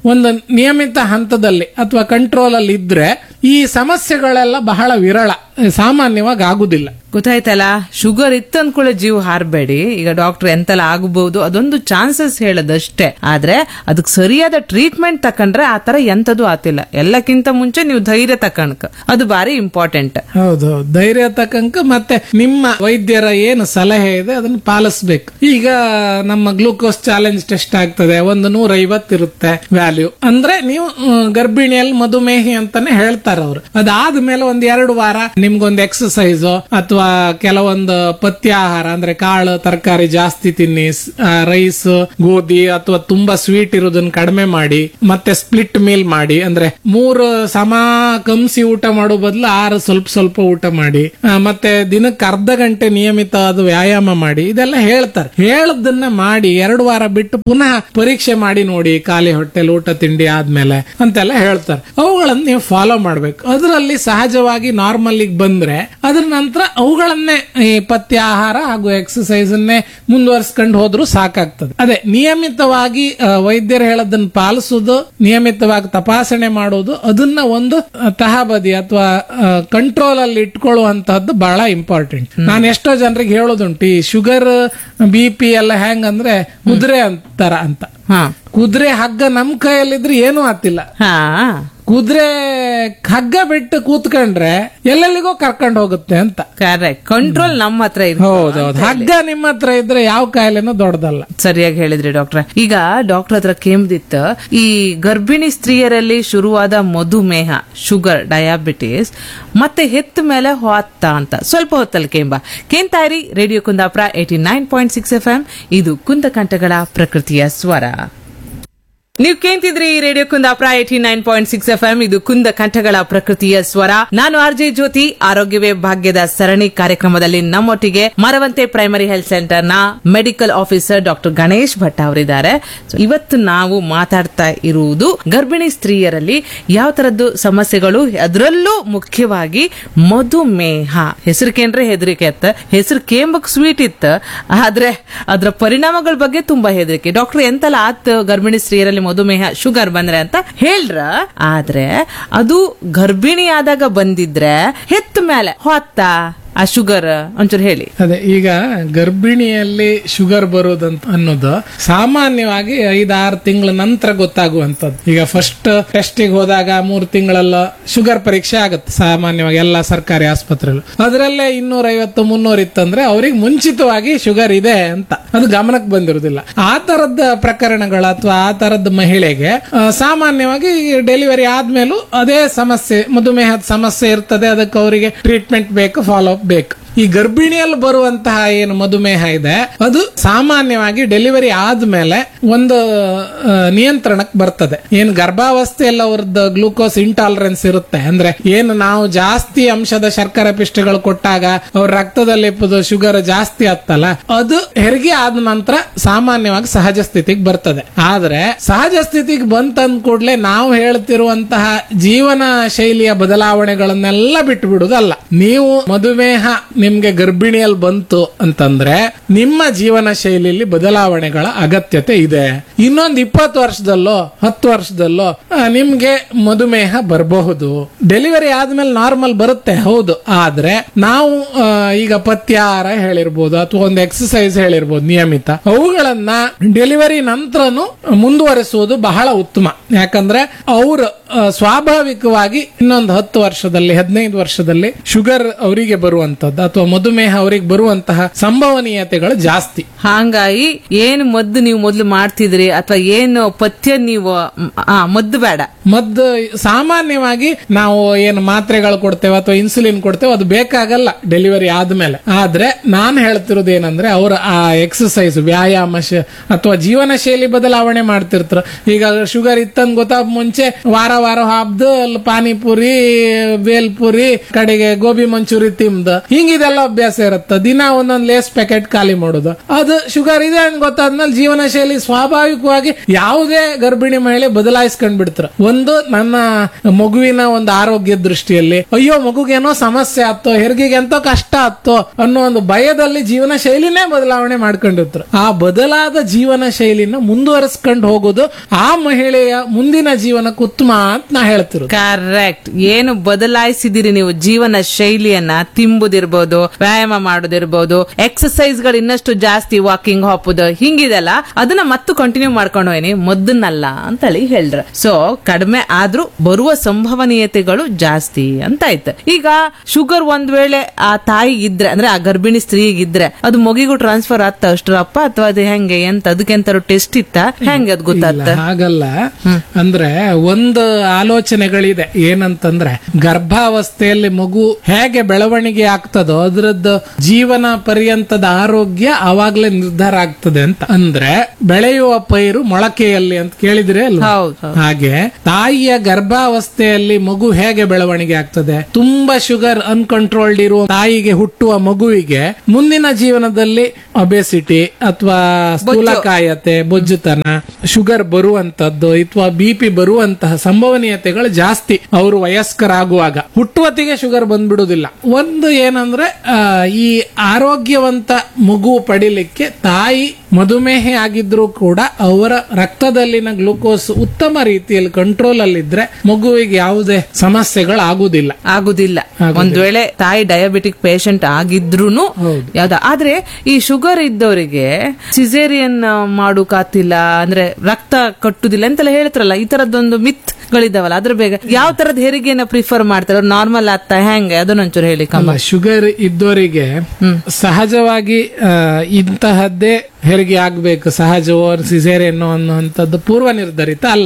S1: ಒಂದು ನಿಯಮಿತ ಹಂತದಲ್ಲಿ ಅಥವಾ ಕಂಟ್ರೋಲ್ ಅಲ್ಲಿ ಇದ್ರೆ ಈ ಸಮಸ್ಯೆಗಳೆಲ್ಲ ಬಹಳ ವಿರಳ, ಸಾಮಾನ್ಯವಾಗಿ ಆಗುದಿಲ್ಲ.
S2: ಗೊತ್ತಾಯ್ತಲ್ಲ, ಶುಗರ್ ಇತ್ತಂದ್ಕೊಳ್ಳೆ ಜೀವ ಹಾರಬೇಡಿ. ಈಗ ಡಾಕ್ಟರ್ ಎಂತೆಲ್ಲ ಆಗಬಹುದು ಅದೊಂದು ಚಾನ್ಸಸ್ ಹೇಳದಷ್ಟೇ. ಆದ್ರೆ ಅದಕ್ಕೆ ಸರಿಯಾದ ಟ್ರೀಟ್ಮೆಂಟ್ ತಕೊಂಡ್ರೆ ಆತರ ಎಂತದು ಆತಿಲ್ಲ. ಎಲ್ಲಕ್ಕಿಂತ ಮುಂಚೆ ನೀವು ಧೈರ್ಯ ತಕೊಂಡ್ಕ, ಅದು ಬಾರಿ ಇಂಪಾರ್ಟೆಂಟ್.
S1: ಹೌದು, ಧೈರ್ಯ ತಕ್ಕಂಕ ಮತ್ತೆ ನಿಮ್ಮ ವೈದ್ಯರ ಏನು ಸಲಹೆ ಇದೆ ಅದನ್ನು ಪಾಲಿಸ್ಬೇಕು. ಈಗ ನಮ್ಮ ಗ್ಲೂಕೋಸ್ ಚಾಲೆಂಜ್ ಟೆಸ್ಟ್ ಆಗ್ತದೆ, ಒಂದು 150 ಇರುತ್ತೆ ವ್ಯಾಲ್ಯೂ. ಅಂದ್ರೆ ನೀವು ಗರ್ಭಿಣಿಯಲ್ಲಿ ಮಧುಮೇಹಿ ಅಂತಾನೆ ಹೇಳ್ತಾರೆ ಅವರು. ಅದಾದ್ಮೇಲೆ ಒಂದ್ 2 ವಾರ ನಿಮ್ಗೊಂದು ಎಕ್ಸಸೈಸ್ ಅಥವಾ ಕೆಲವೊಂದು ಪಥ್ಯಾಹಾರ ಅಂದ್ರೆ ಕಾಳು ತರಕಾರಿ ಜಾಸ್ತಿ ತಿನ್ನಿ, ರೈಸ್ ಗೋಧಿ ಅಥವಾ ತುಂಬಾ ಸ್ವೀಟ್ ಇರೋದನ್ನ ಕಡಿಮೆ ಮಾಡಿ, ಮತ್ತೆ ಸ್ಪ್ಲಿಟ್ ಮೀಲ್ ಮಾಡಿ, ಅಂದ್ರೆ 3 ಸಮ ಕಂಸಿ ಊಟ ಮಾಡೋ ಬದಲು 6 ಸ್ವಲ್ಪ ಊಟ ಮಾಡಿ, ಮತ್ತೆ ದಿನಕ್ಕೆ ಅರ್ಧ ಗಂಟೆ ನಿಯಮಿತವಾದ ವ್ಯಾಯಾಮ ಮಾಡಿ, ಇದೆಲ್ಲ ಹೇಳ್ತಾರೆ. ಹೇಳದನ್ನ ಮಾಡಿ 2 ವಾರ ಬಿಟ್ಟು ಪುನಃ ಪರೀಕ್ಷೆ ಮಾಡಿ ನೋಡಿ, ಖಾಲಿ ಹೊಟ್ಟೆಲ್ ಊಟ ತಿಂಡಿ ಆದ್ಮೇಲೆ ಅಂತೆಲ್ಲ ಹೇಳ್ತಾರೆ. ಅವುಗಳನ್ನು ನೀವು ಫಾಲೋ ಮಾಡ್ಬೇಕು. ಅದರಲ್ಲಿ ಸಹಜವಾಗಿ ನಾರ್ಮಲ್ ಬಂದ್ರೆ ಅದ್ರ ನಂತರ ಅವುಗಳನ್ನೇ ಈ ಪಥ್ಯಾಹಾರ ಹಾಗೂ ಎಕ್ಸಸೈಸ್ ಅನ್ನೇ ಮುಂದುವರಿಸ್ಕೊಂಡು ಹೋದ್ರು ಸಾಕಾಗ್ತದೆ. ಅದೇ ನಿಯಮಿತವಾಗಿ ವೈದ್ಯರು ಹೇಳೋದನ್ನ ಪಾಲಿಸೋದು, ನಿಯಮಿತವಾಗಿ ತಪಾಸಣೆ ಮಾಡೋದು, ಅದನ್ನ ಒಂದು ತಹಬದಿ ಅಥವಾ ಕಂಟ್ರೋಲ್ ಅಲ್ಲಿ ಇಟ್ಕೊಳ್ಳುವಂತಹದ್ದು ಬಹಳ ಇಂಪಾರ್ಟೆಂಟ್. ನಾನು ಎಷ್ಟೋ ಜನರಿಗೆ ಹೇಳೋದುಂಟು, ಈ ಶುಗರ್ BP ಎಲ್ಲ ಹೆಂಗಂದ್ರೆ ಕುದುರೆ ಅಂತಾರ ಅಂತ. ಕುದುರೆ ಹಗ್ಗ ನಮ್ ಕೈಯಲ್ಲಿದ್ರೆ ಏನೂ ಆತಿಲ್ಲ. ಕುದುರೆ ಹಗ್ಗ ಬಿಟ್ಟು ಕೂತ್ಕೊಂಡ್ರೆ ಎಲ್ಲೆಲ್ಲಿಗೋ ಕರ್ಕೊಂಡು ಹೋಗುತ್ತೆ ಅಂತ.
S2: ಕರೆಕ್ಟ್, ಕಂಟ್ರೋಲ್ ನಮ್ಮ ಹತ್ರ ಇದೆ.
S1: ಹೌದೌದು, ಹಗ್ಗ ನಿಮ್ಮ ಹತ್ರ ಇದ್ರೆ ಯಾವ ಕಾಯಿಲೆನೂ ದೊಡ್ಡದಲ್ಲ.
S2: ಸರಿಯಾಗಿ ಹೇಳಿದ್ರಿ ಡಾಕ್ಟ್ರೆ. ಈಗ ಡಾಕ್ಟರ್ ಹತ್ರ ಕೇಂದ್ರಿತ್ತು, ಈ ಗರ್ಭಿಣಿ ಸ್ತ್ರೀಯರಲ್ಲಿ ಶುರುವಾದ ಮಧುಮೇಹ, ಶುಗರ್, ಡಯಾಬಿಟಿಸ್ ಮತ್ತೆ ಹೆತ್ತ ಮೇಲೆ ಹೊತ್ತ ಅಂತ ಸ್ವಲ್ಪ ಹೊತ್ತಲ್ಲಿ ಕೇಂತಾರಿ ರೇಡಿಯೋ ಕುಂದಾಪುರ 89.6 FM. ಇದು ಕುಂದಕಂಠಗಳ ಪ್ರಕೃತಿಯ ಸ್ವರ. ನೀವು ಕೇಳ್ತಿದ್ರಿ ರೇಡಿಯೋ ಕುಂದಾಪುರ 89.6 FM. ಇದು ಕುಂದ ಕಂಠಗಳ ಪ್ರಕೃತಿಯ ಸ್ವರ. ನಾನು RJ ಜ್ಯೋತಿ. ಆರೋಗ್ಯವೇ ಭಾಗ್ಯದ ಸರಣಿ ಕಾರ್ಯಕ್ರಮದಲ್ಲಿ ನಮ್ಮೊಟ್ಟಿಗೆ ಮರವಂತೆ ಪ್ರೈಮರಿ ಹೆಲ್ತ್ ಸೆಂಟರ್ ನ medical officer doctor Ganesh Bhat ಅವರಿದ್ದಾರೆ. ಇವತ್ತು ನಾವು ಮಾತಾಡ್ತಾ ಇರುವುದು ಗರ್ಭಿಣಿ ಸ್ತ್ರೀಯರಲ್ಲಿ ಯಾವ ತರದ್ದು ಸಮಸ್ಯೆಗಳು, ಅದರಲ್ಲೂ ಮುಖ್ಯವಾಗಿ ಮಧುಮೇಹ. ಹೆಸರು ಕೇಂದ್ರೆ ಹೆದರಿಕೆ ಇತ್ತ, ಹೆಸರು ಕೇಂಬಕ್ ಸ್ವೀಟ್ ಇತ್ತು, ಆದ್ರೆ ಅದರ ಪರಿಣಾಮಗಳ ಬಗ್ಗೆ ತುಂಬಾ ಹೆದರಿಕೆ. ಡಾಕ್ಟರ್ ಎಂತೆಲ್ಲ ಆತ್ ಗರ್ಭಿಣಿ ಸ್ತ್ರೀಯರಲ್ಲಿ ಮಧುಮೇಹ, ಶುಗರ್ ಬಂದ್ರೆ ಅಂತ ಹೇಳ್ರ, ಆದ್ರೆ ಅದು ಗರ್ಭಿಣಿ ಆದಾಗ ಬಂದಿದ್ರೆ ಹೆತ್ತ ಮೇಲೆ ಹೊತ್ತ ಆ ಶುಗರ್ ಒಂಚೂರು ಹೇಳಿ.
S1: ಅದೇ, ಈಗ ಗರ್ಭಿಣಿಯಲ್ಲಿ ಶುಗರ್ ಬರೋದಂತ ಅನ್ನೋದು ಸಾಮಾನ್ಯವಾಗಿ 5-6 ತಿಂಗಳ ನಂತರ ಗೊತ್ತಾಗುವಂತದ್ದು. ಈಗ ಫಸ್ಟ್ ಟೆಸ್ಟಿಗೆ ಹೋದಾಗ 3 ತಿಂಗಳಲ್ಲ ಶುಗರ್ ಪರೀಕ್ಷೆ ಆಗುತ್ತೆ ಸಾಮಾನ್ಯವಾಗಿ ಎಲ್ಲ ಸರ್ಕಾರಿ ಆಸ್ಪತ್ರೆಗಳು. ಅದರಲ್ಲೇ 250-300 ಇತ್ತಂದ್ರೆ ಅವ್ರಿಗೆ ಮುಂಚಿತವಾಗಿ ಶುಗರ್ ಇದೆ ಅಂತ ಅದು ಗಮನಕ್ಕೆ ಬಂದಿರುವುದಿಲ್ಲ. ಆ ತರದ ಪ್ರಕರಣಗಳು ಅಥವಾ ಆ ತರದ ಮಹಿಳೆಗೆ ಸಾಮಾನ್ಯವಾಗಿ ಡೆಲಿವರಿ ಆದ್ಮೇಲೂ ಅದೇ ಸಮಸ್ಯೆ, ಮಧುಮೇಹದ ಸಮಸ್ಯೆ ಇರ್ತದೆ. ಅದಕ್ಕೆ ಅವರಿಗೆ ಟ್ರೀಟ್ಮೆಂಟ್ ಬೇಕು, ಫಾಲೋ ಬೇಕು. ಈ ಗರ್ಭಿಣಿಯಲ್ಲಿ ಬರುವಂತಹ ಏನು ಮಧುಮೇಹ ಇದೆ ಅದು ಸಾಮಾನ್ಯವಾಗಿ ಡೆಲಿವರಿ ಆದ್ಮೇಲೆ ಒಂದು ನಿಯಂತ್ರಣಕ್ಕೆ ಬರ್ತದೆ. ಏನು ಗರ್ಭಾವಸ್ಥೆಯಲ್ಲಿ ಅವ್ರದ್ದು ಗ್ಲೂಕೋಸ್ ಇಂಟಾಲರೆನ್ಸ್ ಇರುತ್ತೆ, ಅಂದ್ರೆ ಏನು ನಾವು ಜಾಸ್ತಿ ಅಂಶದ ಶರ್ಕರೆ ಪಿಷ್ಟಗಳು ಕೊಟ್ಟಾಗ ಅವ್ರ ರಕ್ತದಲ್ಲಿ ಶುಗರ್ ಜಾಸ್ತಿ ಆಗ್ತಲ್ಲ, ಅದು ಹೆರಿಗೆ ಆದ ನಂತರ ಸಾಮಾನ್ಯವಾಗಿ ಸಹಜ ಸ್ಥಿತಿಗೆ ಬರ್ತದೆ. ಆದ್ರೆ ಸಹಜ ಸ್ಥಿತಿಗೆ ಬಂತಂದ ಕೂಡಲೇ ನಾವು ಹೇಳ್ತಿರುವಂತಹ ಜೀವನ ಶೈಲಿಯ ಬದಲಾವಣೆಗಳನ್ನೆಲ್ಲ ಬಿಟ್ಟು ಬಿಡುವುದಲ್ಲ. ನೀವು ಮಧುಮೇಹ ನಿಮ್ಗೆ ಗರ್ಭಿಣಿಯಲ್ಲಿ ಬಂತು ಅಂತಂದ್ರೆ ನಿಮ್ಮ ಜೀವನ ಶೈಲಿಯಲ್ಲಿ ಬದಲಾವಣೆಗಳ ಅಗತ್ಯತೆ ಇದೆ. ಇನ್ನೊಂದು 20 ವರ್ಷದಲ್ಲೋ 10 ವರ್ಷದಲ್ಲೋ ನಿಮ್ಗೆ ಮಧುಮೇಹ ಬರಬಹುದು. ಡೆಲಿವರಿ ಆದ್ಮೇಲೆ ನಾರ್ಮಲ್ ಬರುತ್ತೆ, ಹೌದು. ಆದ್ರೆ ನಾವು ಈಗ ಪಥ್ಯಾಹಾರ ಹೇಳಿರ್ಬೋದು ಅಥವಾ ಒಂದು ಎಕ್ಸಸೈಸ್ ಹೇಳಿರ್ಬೋದು ನಿಯಮಿತ, ಅವುಗಳನ್ನ ಡೆಲಿವರಿ ನಂತರನು ಮುಂದುವರಿಸುವುದು ಬಹಳ ಉತ್ತಮ. ಯಾಕಂದ್ರೆ ಅವರು ಸ್ವಾಭಾವಿಕವಾಗಿ ಇನ್ನೊಂದು 10 ವರ್ಷದಲ್ಲಿ 15 ವರ್ಷದಲ್ಲಿ ಶುಗರ್ ಅವರಿಗೆ ಬರುವಂತದ್ದು ಅಥವಾ ಮಧುಮೇಹ ಅವರಿಗೆ ಬರುವಂತಹ ಸಂಭವನೀಯತೆಗಳು ಜಾಸ್ತಿ.
S2: ಹಾಗಾಗಿ ಏನು ಮದ್ದು ನೀವು ಮೊದಲು ಮಾಡ್ತಿದ್ರಿ ಅಥವಾ ಏನು ಪಥ್ಯ ನೀವು ಮದ್ದು ಬೇಡ,
S1: ಮದ್ದು ಸಾಮಾನ್ಯವಾಗಿ ನಾವು ಏನು ಮಾತ್ರೆಗಳು ಕೊಡ್ತೇವೆ ಅಥವಾ ಇನ್ಸುಲಿನ್ ಕೊಡ್ತೇವೆ ಅದು ಬೇಕಾಗಲ್ಲ ಡೆಲಿವರಿ ಆದ್ಮೇಲೆ. ಆದ್ರೆ ನಾನು ಹೇಳ್ತಿರೋದು ಏನಂದ್ರೆ ಅವರ ಆ ಎಕ್ಸಸೈಸ್, ವ್ಯಾಯಾಮ ಅಥವಾ ಜೀವನ ಶೈಲಿ ಬದಲಾವಣೆ ಮಾಡ್ತಿರ್ತಾರೆ. ಈಗ ಶುಗರ್ ಇತ್ತಂದ್ ಗೊತ್ತಾಗ ಮುಂಚೆ ವಾರ ಶುಕ್ರವಾರ ಹಬ್ಬದ ಅಲ್ಲಿ ಪಾನಿಪುರಿ, ಬೇಲ್ಪುರಿ, ಕಡೆಗೆ ಗೋಬಿ ಮಂಚೂರಿ ತಿಮ್ದು ಹಿಂಗಿದೆಲ್ಲ ಅಭ್ಯಾಸ ಇರುತ್ತೆ. ದಿನ ಒಂದೊಂದ್ ಲೇಸ್ ಪ್ಯಾಕೆಟ್ ಖಾಲಿ ಮಾಡೋದು. ಅದು ಶುಗರ್ ಇದೆ ಅಂತ ಗೊತ್ತಾದ್ಮೇಲೆ ಜೀವನ ಶೈಲಿ ಸ್ವಾಭಾವಿಕವಾಗಿ ಯಾವುದೇ ಗರ್ಭಿಣಿ ಮಹಿಳೆ ಬದಲಾಯಿಸ್ಕೊಂಡ್ ಬಿಡ್ತಾರೆ. ಒಂದು ನನ್ನ ಮಗುವಿನ ಒಂದು ಆರೋಗ್ಯ ದೃಷ್ಟಿಯಲ್ಲಿ, ಅಯ್ಯೋ ಮಗುಗೇನೋ ಸಮಸ್ಯೆ ಆತ್ತೋ, ಹೆರಿಗೆಗೆ ಎಂತೋ ಕಷ್ಟ ಆತ್ತೋ ಅನ್ನೋ ಒಂದು ಭಯದಲ್ಲಿ ಜೀವನ ಶೈಲಿನೇ ಬದಲಾವಣೆ ಮಾಡ್ಕೊಂಡಿರ್ತಾರೆ. ಆ ಬದಲಾದ ಜೀವನ ಶೈಲಿನ ಮುಂದುವರಿಸ್ಕೊಂಡು ಹೋಗೋದು ಆ ಮಹಿಳೆಯ ಮುಂದಿನ ಜೀವನಕ್ಕೆ ಉತ್ತಮ ಅಂತ ನಾ ಹೇಳ್ತಿರೋದು.
S2: ಕರೆಕ್ಟ್. ಏನು ಬದಲಾಯಿಸಿದಿರಿ ನೀವು ಜೀವನ ಶೈಲಿಯನ್ನ, ತಿಂಬುದಿರ್ಬೋದು, ವ್ಯಾಯಾಮ ಮಾಡೋದಿರ್ಬೋದು, ಎಕ್ಸರ್ಸೈಸ್ ಗಳು ಇನ್ನಷ್ಟು ಜಾಸ್ತಿ, ವಾಕಿಂಗ್ ಹಾಪುದು ಹಿಂಗಿದೆಲ್ಲ ಅದನ್ನ ಮತ್ತು ಕಂಟಿನ್ಯೂ ಮಾಡ್ಕೊಂಡು ಹೋಯ್ನಿ, ಮೊದನ್ನಲ್ಲ ಅಂತೇಳಿ ಹೇಳ್ರ. ಸೊ ಕಡಿಮೆ ಆದ್ರೂ ಬರುವ ಸಂಭವನೀಯತೆಗಳು ಜಾಸ್ತಿ ಅಂತ ಆಯ್ತು. ಈಗ ಶುಗರ್ ಒಂದ್ ವೇಳೆ ಆ ತಾಯಿ ಇದ್ರೆ ಅಂದ್ರೆ ಆ ಗರ್ಭಿಣಿ ಸ್ತ್ರೀಗಿದ್ರೆ ಅದು ಮಗಿಗೂ ಟ್ರಾನ್ಸ್ಫರ್ ಆಗ್ತಾ ಅಷ್ಟ್ರಪ್ಪ, ಅಥವಾ ಅದು ಹೆಂಗೆ ಎಂತ ಅದಕ್ಕೆಂತಾರು ಟೆಸ್ಟ್ ಇತ್ತ ಹೆಂಗೆ ಅದು ಗೊತ್ತಾಗ್ತ?
S1: ಹಾಗಲ್ಲ. ಅಂದ್ರೆ ಒಂದು ಆಲೋಚನೆಗಳಿದೆ. ಏನಂತಂದ್ರೆ ಗರ್ಭಾವಸ್ಥೆಯಲ್ಲಿ ಮಗು ಹೇಗೆ ಬೆಳವಣಿಗೆ ಆಗ್ತದೋ ಅದರದ್ದು ಜೀವನ ಪರ್ಯಂತದ ಆರೋಗ್ಯ ಅವಾಗ್ಲೇ ನಿರ್ಧಾರ ಆಗ್ತದೆ ಅಂತ. ಅಂದ್ರೆ ಬೆಳೆಯುವ ಪೈರು ಮೊಳಕೆಯಲ್ಲಿ ಅಂತ ಕೇಳಿದ್ರೆ ಅಲ್ವಾ? ಹಾಗೆ ತಾಯಿಯ ಗರ್ಭಾವಸ್ಥೆಯಲ್ಲಿ ಮಗು ಹೇಗೆ ಬೆಳವಣಿಗೆ ಆಗ್ತದೆ, ತುಂಬಾ ಶುಗರ್ ಅನ್ಕಂಟ್ರೋಲ್ಡ್ ಇರುವ ತಾಯಿಗೆ ಹುಟ್ಟುವ ಮಗುವಿಗೆ ಮುಂದಿನ ಜೀವನದಲ್ಲಿ ಒಬೆಸಿಟಿ ಅಥವಾ ಸ್ಥೂಲಕಾಯತೆ, ಬೊಜ್ಜುತನ, ಶುಗರ್ ಬರುವಂತದ್ದು ಅಥವಾ ಬಿಪಿ ಬರುವಂತಹ ಸಂಭವನೀಯತೆಗಳು ಜಾಸ್ತಿ. ಅವರು ವಯಸ್ಕರಾಗುವಾಗ ಹುಟ್ಟುವತ್ತಿಗೆ ಶುಗರ್ ಬಂದ್ಬಿಡುವುದಿಲ್ಲ. ಒಂದು ಏನಂದ್ರೆ ಈ ಆರೋಗ್ಯವಂತ ಮಗು ಪಡಿಲಿಕ್ಕೆ ತಾಯಿ ಮಧುಮೇಹ ಆಗಿದ್ರೂ ಕೂಡ ಅವರ ರಕ್ತದಲ್ಲಿನ ಗ್ಲೂಕೋಸ್ ಉತ್ತಮ ರೀತಿಯಲ್ಲಿ ಕಂಟ್ರೋಲ್ ಅಲ್ಲಿದ್ರೆ ಮಗುವಿಗೆ ಯಾವುದೇ ಸಮಸ್ಯೆಗಳು ಆಗುದಿಲ್ಲ.
S2: ಒಂದ್ ವೇಳೆ ತಾಯಿ ಡಯಾಬಿಟಿಕ್ ಪೇಷಂಟ್ ಆಗಿದ್ರೂನು ಯಾವ್ದ. ಆದ್ರೆ ಈ ಶುಗರ್ ಇದ್ದವರಿಗೆ ಸಿಸೇರಿಯನ್ ಮಾಡೋಕಾತಿಲ್ಲ, ಅಂದ್ರೆ ರಕ್ತ ಕಟ್ಟುದಿಲ್ಲ ಅಂತೆಲ್ಲ ಹೇಳ್ತಾರಲ್ಲ, ಈ ತರದೊಂದು ಮಿತ್ ಗಳಿದಾವಲ್ಲ, ಅದ್ರ ಬೇಗ ಯಾವ ತರದ ಹೆರಿಗೆನ ಪ್ರಿಫರ್ ಮಾಡ್ತಾರ? ನಾರ್ಮಲ್ ಆಗ್ತಾ ಹೆಂಗೆ ಅದನ್ನೊಂಚೂರು ಹೇಳಿ.
S1: ಶುಗರ್ ಇದ್ದವರಿಗೆ ಸಹಜವಾಗಿ ಇಂತಹದ್ದೇ ಹೆರಿಗೆ ಆಗ್ಬೇಕು, ಸಹಜವೋ ಸಿಸೇರಿಯನ್ ಅನ್ನುವಂಥದ್ದು ಪೂರ್ವ ನಿರ್ಧರಿತ ಅಲ್ಲ.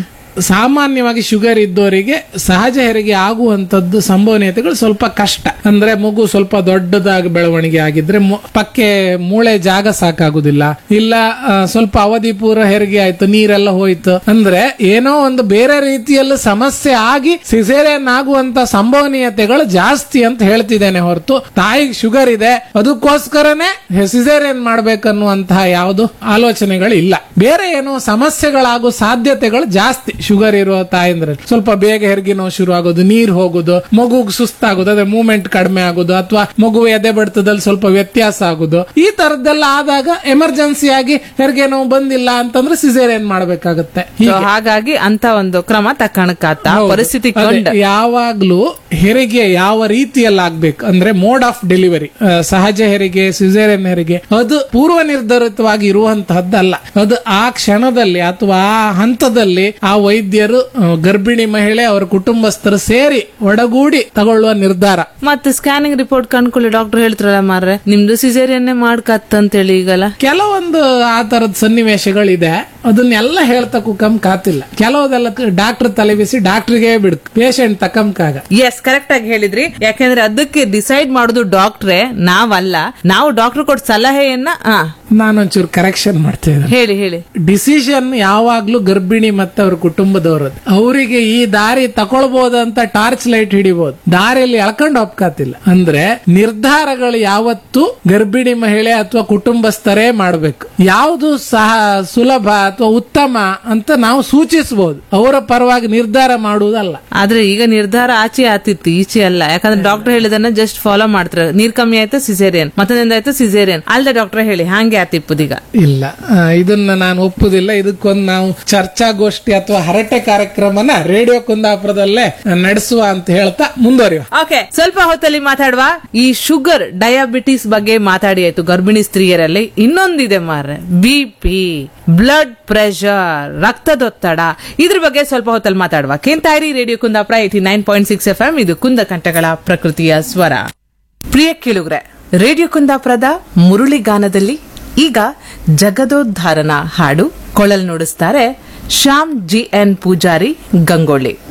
S1: ಸಾಮಾನ್ಯವಾಗಿ ಶುಗರ್ ಇದ್ದವರಿಗೆ ಸಹಜ ಹೆರಿಗೆ ಆಗುವಂತದ್ದು ಸಂಭವನೀಯತೆಗಳು ಸ್ವಲ್ಪ ಕಷ್ಟ. ಅಂದ್ರೆ ಮಗು ಸ್ವಲ್ಪ ದೊಡ್ಡದಾಗಿ ಬೆಳವಣಿಗೆ ಆಗಿದ್ರೆ ಪಕ್ಕೆ ಮೂಳೆ ಜಾಗ ಸಾಕಾಗುದಿಲ್ಲ, ಇಲ್ಲ ಸ್ವಲ್ಪ ಅವಧಿ ಪೂರ್ವ ಹೆರಿಗೆ ಆಯ್ತು, ನೀರೆಲ್ಲ ಹೋಯ್ತು ಅಂದ್ರೆ ಏನೋ ಒಂದು ಬೇರೆ ರೀತಿಯಲ್ಲಿ ಸಮಸ್ಯೆ ಆಗಿ ಸಿಸೇರಿಯನ್ ಆಗುವಂತ ಸಂಭವನೀಯತೆಗಳು ಜಾಸ್ತಿ ಅಂತ ಹೇಳ್ತಿದ್ದೇನೆ ಹೊರತು ತಾಯಿಗೆ ಶುಗರ್ ಇದೆ ಅದಕ್ಕೋಸ್ಕರನೇ ಸಿಸೇರಿಯನ್ ಮಾಡ್ಬೇಕನ್ನುವಂತಹ ಯಾವುದು ಆಲೋಚನೆಗಳು ಇಲ್ಲ. ಬೇರೆ ಏನೋ ಸಮಸ್ಯೆಗಳಾಗೋ ಸಾಧ್ಯತೆಗಳು ಜಾಸ್ತಿ ಶುಗರ್ ಇರುವ ತಾಯಂದ್ರೆ. ಸ್ವಲ್ಪ ಬೇಗ ಹೆರಿಗೆ ನೋವು ಶುರು ಆಗೋದು, ನೀರ್ ಹೋಗೋದು, ಮಗುಗ್ ಸುಸ್ತಾಗೋದು, ಅದೇ ಮೂವ್ಮೆಂಟ್ ಕಡಿಮೆ ಆಗೋದು, ಅಥವಾ ಮಗು ಎದೆ ಬಡ್ತದಲ್ಲಿ ಸ್ವಲ್ಪ ವ್ಯತ್ಯಾಸ ಆಗೋದು, ಈ ತರದ್ದೆಲ್ಲ ಆದಾಗ ಎಮರ್ಜೆನ್ಸಿ ಆಗಿ ಹೆರಿಗೆ ನೋವು ಬಂದಿಲ್ಲ ಅಂತಂದ್ರೆ ಸಿಸೇರಿಯನ್ ಮಾಡ್ಬೇಕಾಗತ್ತೆ.
S2: ಹಾಗಾಗಿ ಅಂತ ಒಂದು ಕ್ರಮ ತಕ್ಕಣಕ್ಕಾತ ಪರಿಸ್ಥಿತಿ
S1: ಯಾವಾಗ್ಲೂ ಹೆರಿಗೆ ಯಾವ ರೀತಿಯಲ್ಲಿ ಆಗ್ಬೇಕು ಅಂದ್ರೆ ಮೋಡ್ ಆಫ್ ಡೆಲಿವರಿ, ಸಹಜ ಹೆರಿಗೆ, ಸಿಸೇರಿಯನ್ ಹೆರಿಗೆ ಅದು ಪೂರ್ವ ನಿರ್ಧರಿತವಾಗಿ ಇರುವಂತಹದ್ದಲ್ಲ. ಅದು ಆ ಕ್ಷಣದಲ್ಲಿ ಅಥವಾ ಆ ಹಂತದಲ್ಲಿ ಆ ವೈದ್ಯರು, ಗರ್ಭಿಣಿ ಮಹಿಳೆ, ಅವರ ಕುಟುಂಬಸ್ಥರು ಸೇರಿ ಒಡಗೂಡಿ ತಗೊಳ್ಳುವ ನಿರ್ಧಾರ.
S2: ಮತ್ತೆ ಸ್ಕ್ಯಾನಿಂಗ್ ರಿಪೋರ್ಟ್ ಕಂಡ್ಕೊಳ್ಳಿ ಡಾಕ್ಟರ್ ಹೇಳ್ತಾರಲ್ಲ ಮಾರ್ರೆ ನಿಮ್ದು ಸಿಸೇರಿಯನ್ನೇ ಮಾಡ್ಕತ್ತಂತೇಳಿ. ಈಗಲ್ಲ ಕೆಲವೊಂದು
S1: ಆ ತರದ ಸನ್ನಿವೇಶಗಳಿದೆ, ಅದನ್ನೆಲ್ಲ ಹೇಳ್ತಾ ಕುಕಂ ಕಾತಿಲ್ಲ. ಕೆಲವುದೆಲ್ಲ ಡಾಕ್ಟರ್ ತಲೆ ಬಿಸಿ ಡಾಕ್ಟರ್ಗೆ ಬಿಡ್, ಪೇಷಂಟ್ ತಕ್ಕಂಕಾಗ.
S2: ಎಸ್, ಕರೆಕ್ಟ್ ಆಗಿ ಹೇಳಿದ್ರಿ. ಯಾಕಂದ್ರೆ ಅದಕ್ಕೆ ಡಿಸೈಡ್ ಮಾಡೋದು ಡಾಕ್ಟ್ರೇ, ನಾವಲ್ಲ. ನಾವು ಡಾಕ್ಟರ್ ಕೊಟ್ಟ ಸಲಹೆಯನ್ನ
S1: ನಾನೊಂಚೂರು ಕರೆಕ್ಷನ್ ಮಾಡ್ತೇನೆ.
S2: ಹೇಳಿ.
S1: ಡಿಸಿಷನ್ ಯಾವಾಗ್ಲೂ ಗರ್ಭಿಣಿ ಮತ್ತೆ ಅವ್ರ ಕುಟುಂಬದವರದ್ದು. ಅವರಿಗೆ ಈ ದಾರಿ ತಕೊಳ್ಬಹುದಂತ ಟಾರ್ಚ್ ಲೈಟ್ ಹಿಡಿಬಹುದು, ದಾರಿಯಲ್ಲಿ ಎಳ್ಕೊಂಡು ಹೋಗ್ಕಾತಿಲ್ಲ. ಅಂದ್ರೆ ನಿರ್ಧಾರಗಳು ಯಾವತ್ತು ಗರ್ಭಿಣಿ ಮಹಿಳೆ ಅಥವಾ ಕುಟುಂಬಸ್ಥರೇ ಮಾಡಬೇಕು. ಯಾವುದು ಸಹ ಸುಲಭ ಅಥವಾ ಉತ್ತಮ ಅಂತ ನಾವು ಸೂಚಿಸಬಹುದು, ಅವರ ಪರವಾಗಿ ನಿರ್ಧಾರ ಮಾಡುವುದಲ್ಲ.
S2: ಆದ್ರೆ ಈಗ ನಿರ್ಧಾರ ಆಚೆ ಆತಿತ್ತು, ಈಚೆ ಅಲ್ಲ. ಯಾಕಂದ್ರೆ ಡಾಕ್ಟರ್ ಹೇಳಿದನ್ನ ಜಸ್ಟ್ ಫಾಲೋ ಮಾಡ್ತಾರೆ. ನೀರ್ ಕಮ್ಮಿ ಆಯ್ತು ಸಿಸೇರಿಯನ್, ಮತ್ತೊಂದ ಆಯ್ತು ಸಿಸೇರಿಯನ್, ಅಲ್ದೆ ಡಾಕ್ಟರ್ ಹೇಳಿ ಹಂಗೆ ಆತಿಪ್ಪುದೀಗ.
S1: ಇಲ್ಲ, ಇದನ್ನ ನಾನು ಒಪ್ಪುದಿಲ್ಲ. ಇದಕ್ಕೊಂದು ನಾವು ಚರ್ಚಾಗೋಷ್ಠಿ ಅಥವಾ ಹರಟೆ ಕಾರ್ಯಕ್ರಮನ ರೇಡಿಯೋ ಕುಂದಾಪುರದಲ್ಲೇ ನಡೆಸುವ ಅಂತ ಹೇಳ್ತಾ ಮುಂದುವರಿಯುವ.
S2: ಓಕೆ, ಸ್ವಲ್ಪ ಹೊತ್ತಲ್ಲಿ ಮಾತಾಡುವ. ಈ ಶುಗರ್ ಡಯಾಬಿಟಿಸ್ ಬಗ್ಗೆ ಮಾತಾಡಿ ಆಯ್ತು ಗರ್ಭಿಣಿ ಸ್ತ್ರೀಯರಲ್ಲಿ. ಇನ್ನೊಂದಿದೆ ಮಾರ್ರೆ, ಬಿಪಿ, ಬ್ಲಡ್ ಪ್ರೆಷರ್, ರಕ್ತದೊತ್ತಡ. ಇದ್ರ ಬಗ್ಗೆ ಸ್ವಲ್ಪ ಹೊತ್ತಲ್ಲಿ ಮಾತಾಡುವ. ಕೇಂತಾಯಿರಿ ರೇಡಿಯೋ ಕುಂದಾಪುರ 89.6 FM. ಇದು ಕುಂದ ಕಂಠಗಳ ಪ್ರಕೃತಿಯ ಸ್ವರ. ಪ್ರಿಯ ಕೇಳುಗರೆ, ರೇಡಿಯೋ ಕುಂದಾಪುರದ ಮುರುಳಿಗಾನದಲ್ಲಿ ಈಗ ಜಗದೋದ್ಧಾರನ ಹಾಡು ಕೊಳಲ್ ನುಡಿಸ್ತಾರೆ ಶ್ಯಾಮ್ GN ಪೂಜಾರಿ ಗಂಗೊಳ್ಳಿ.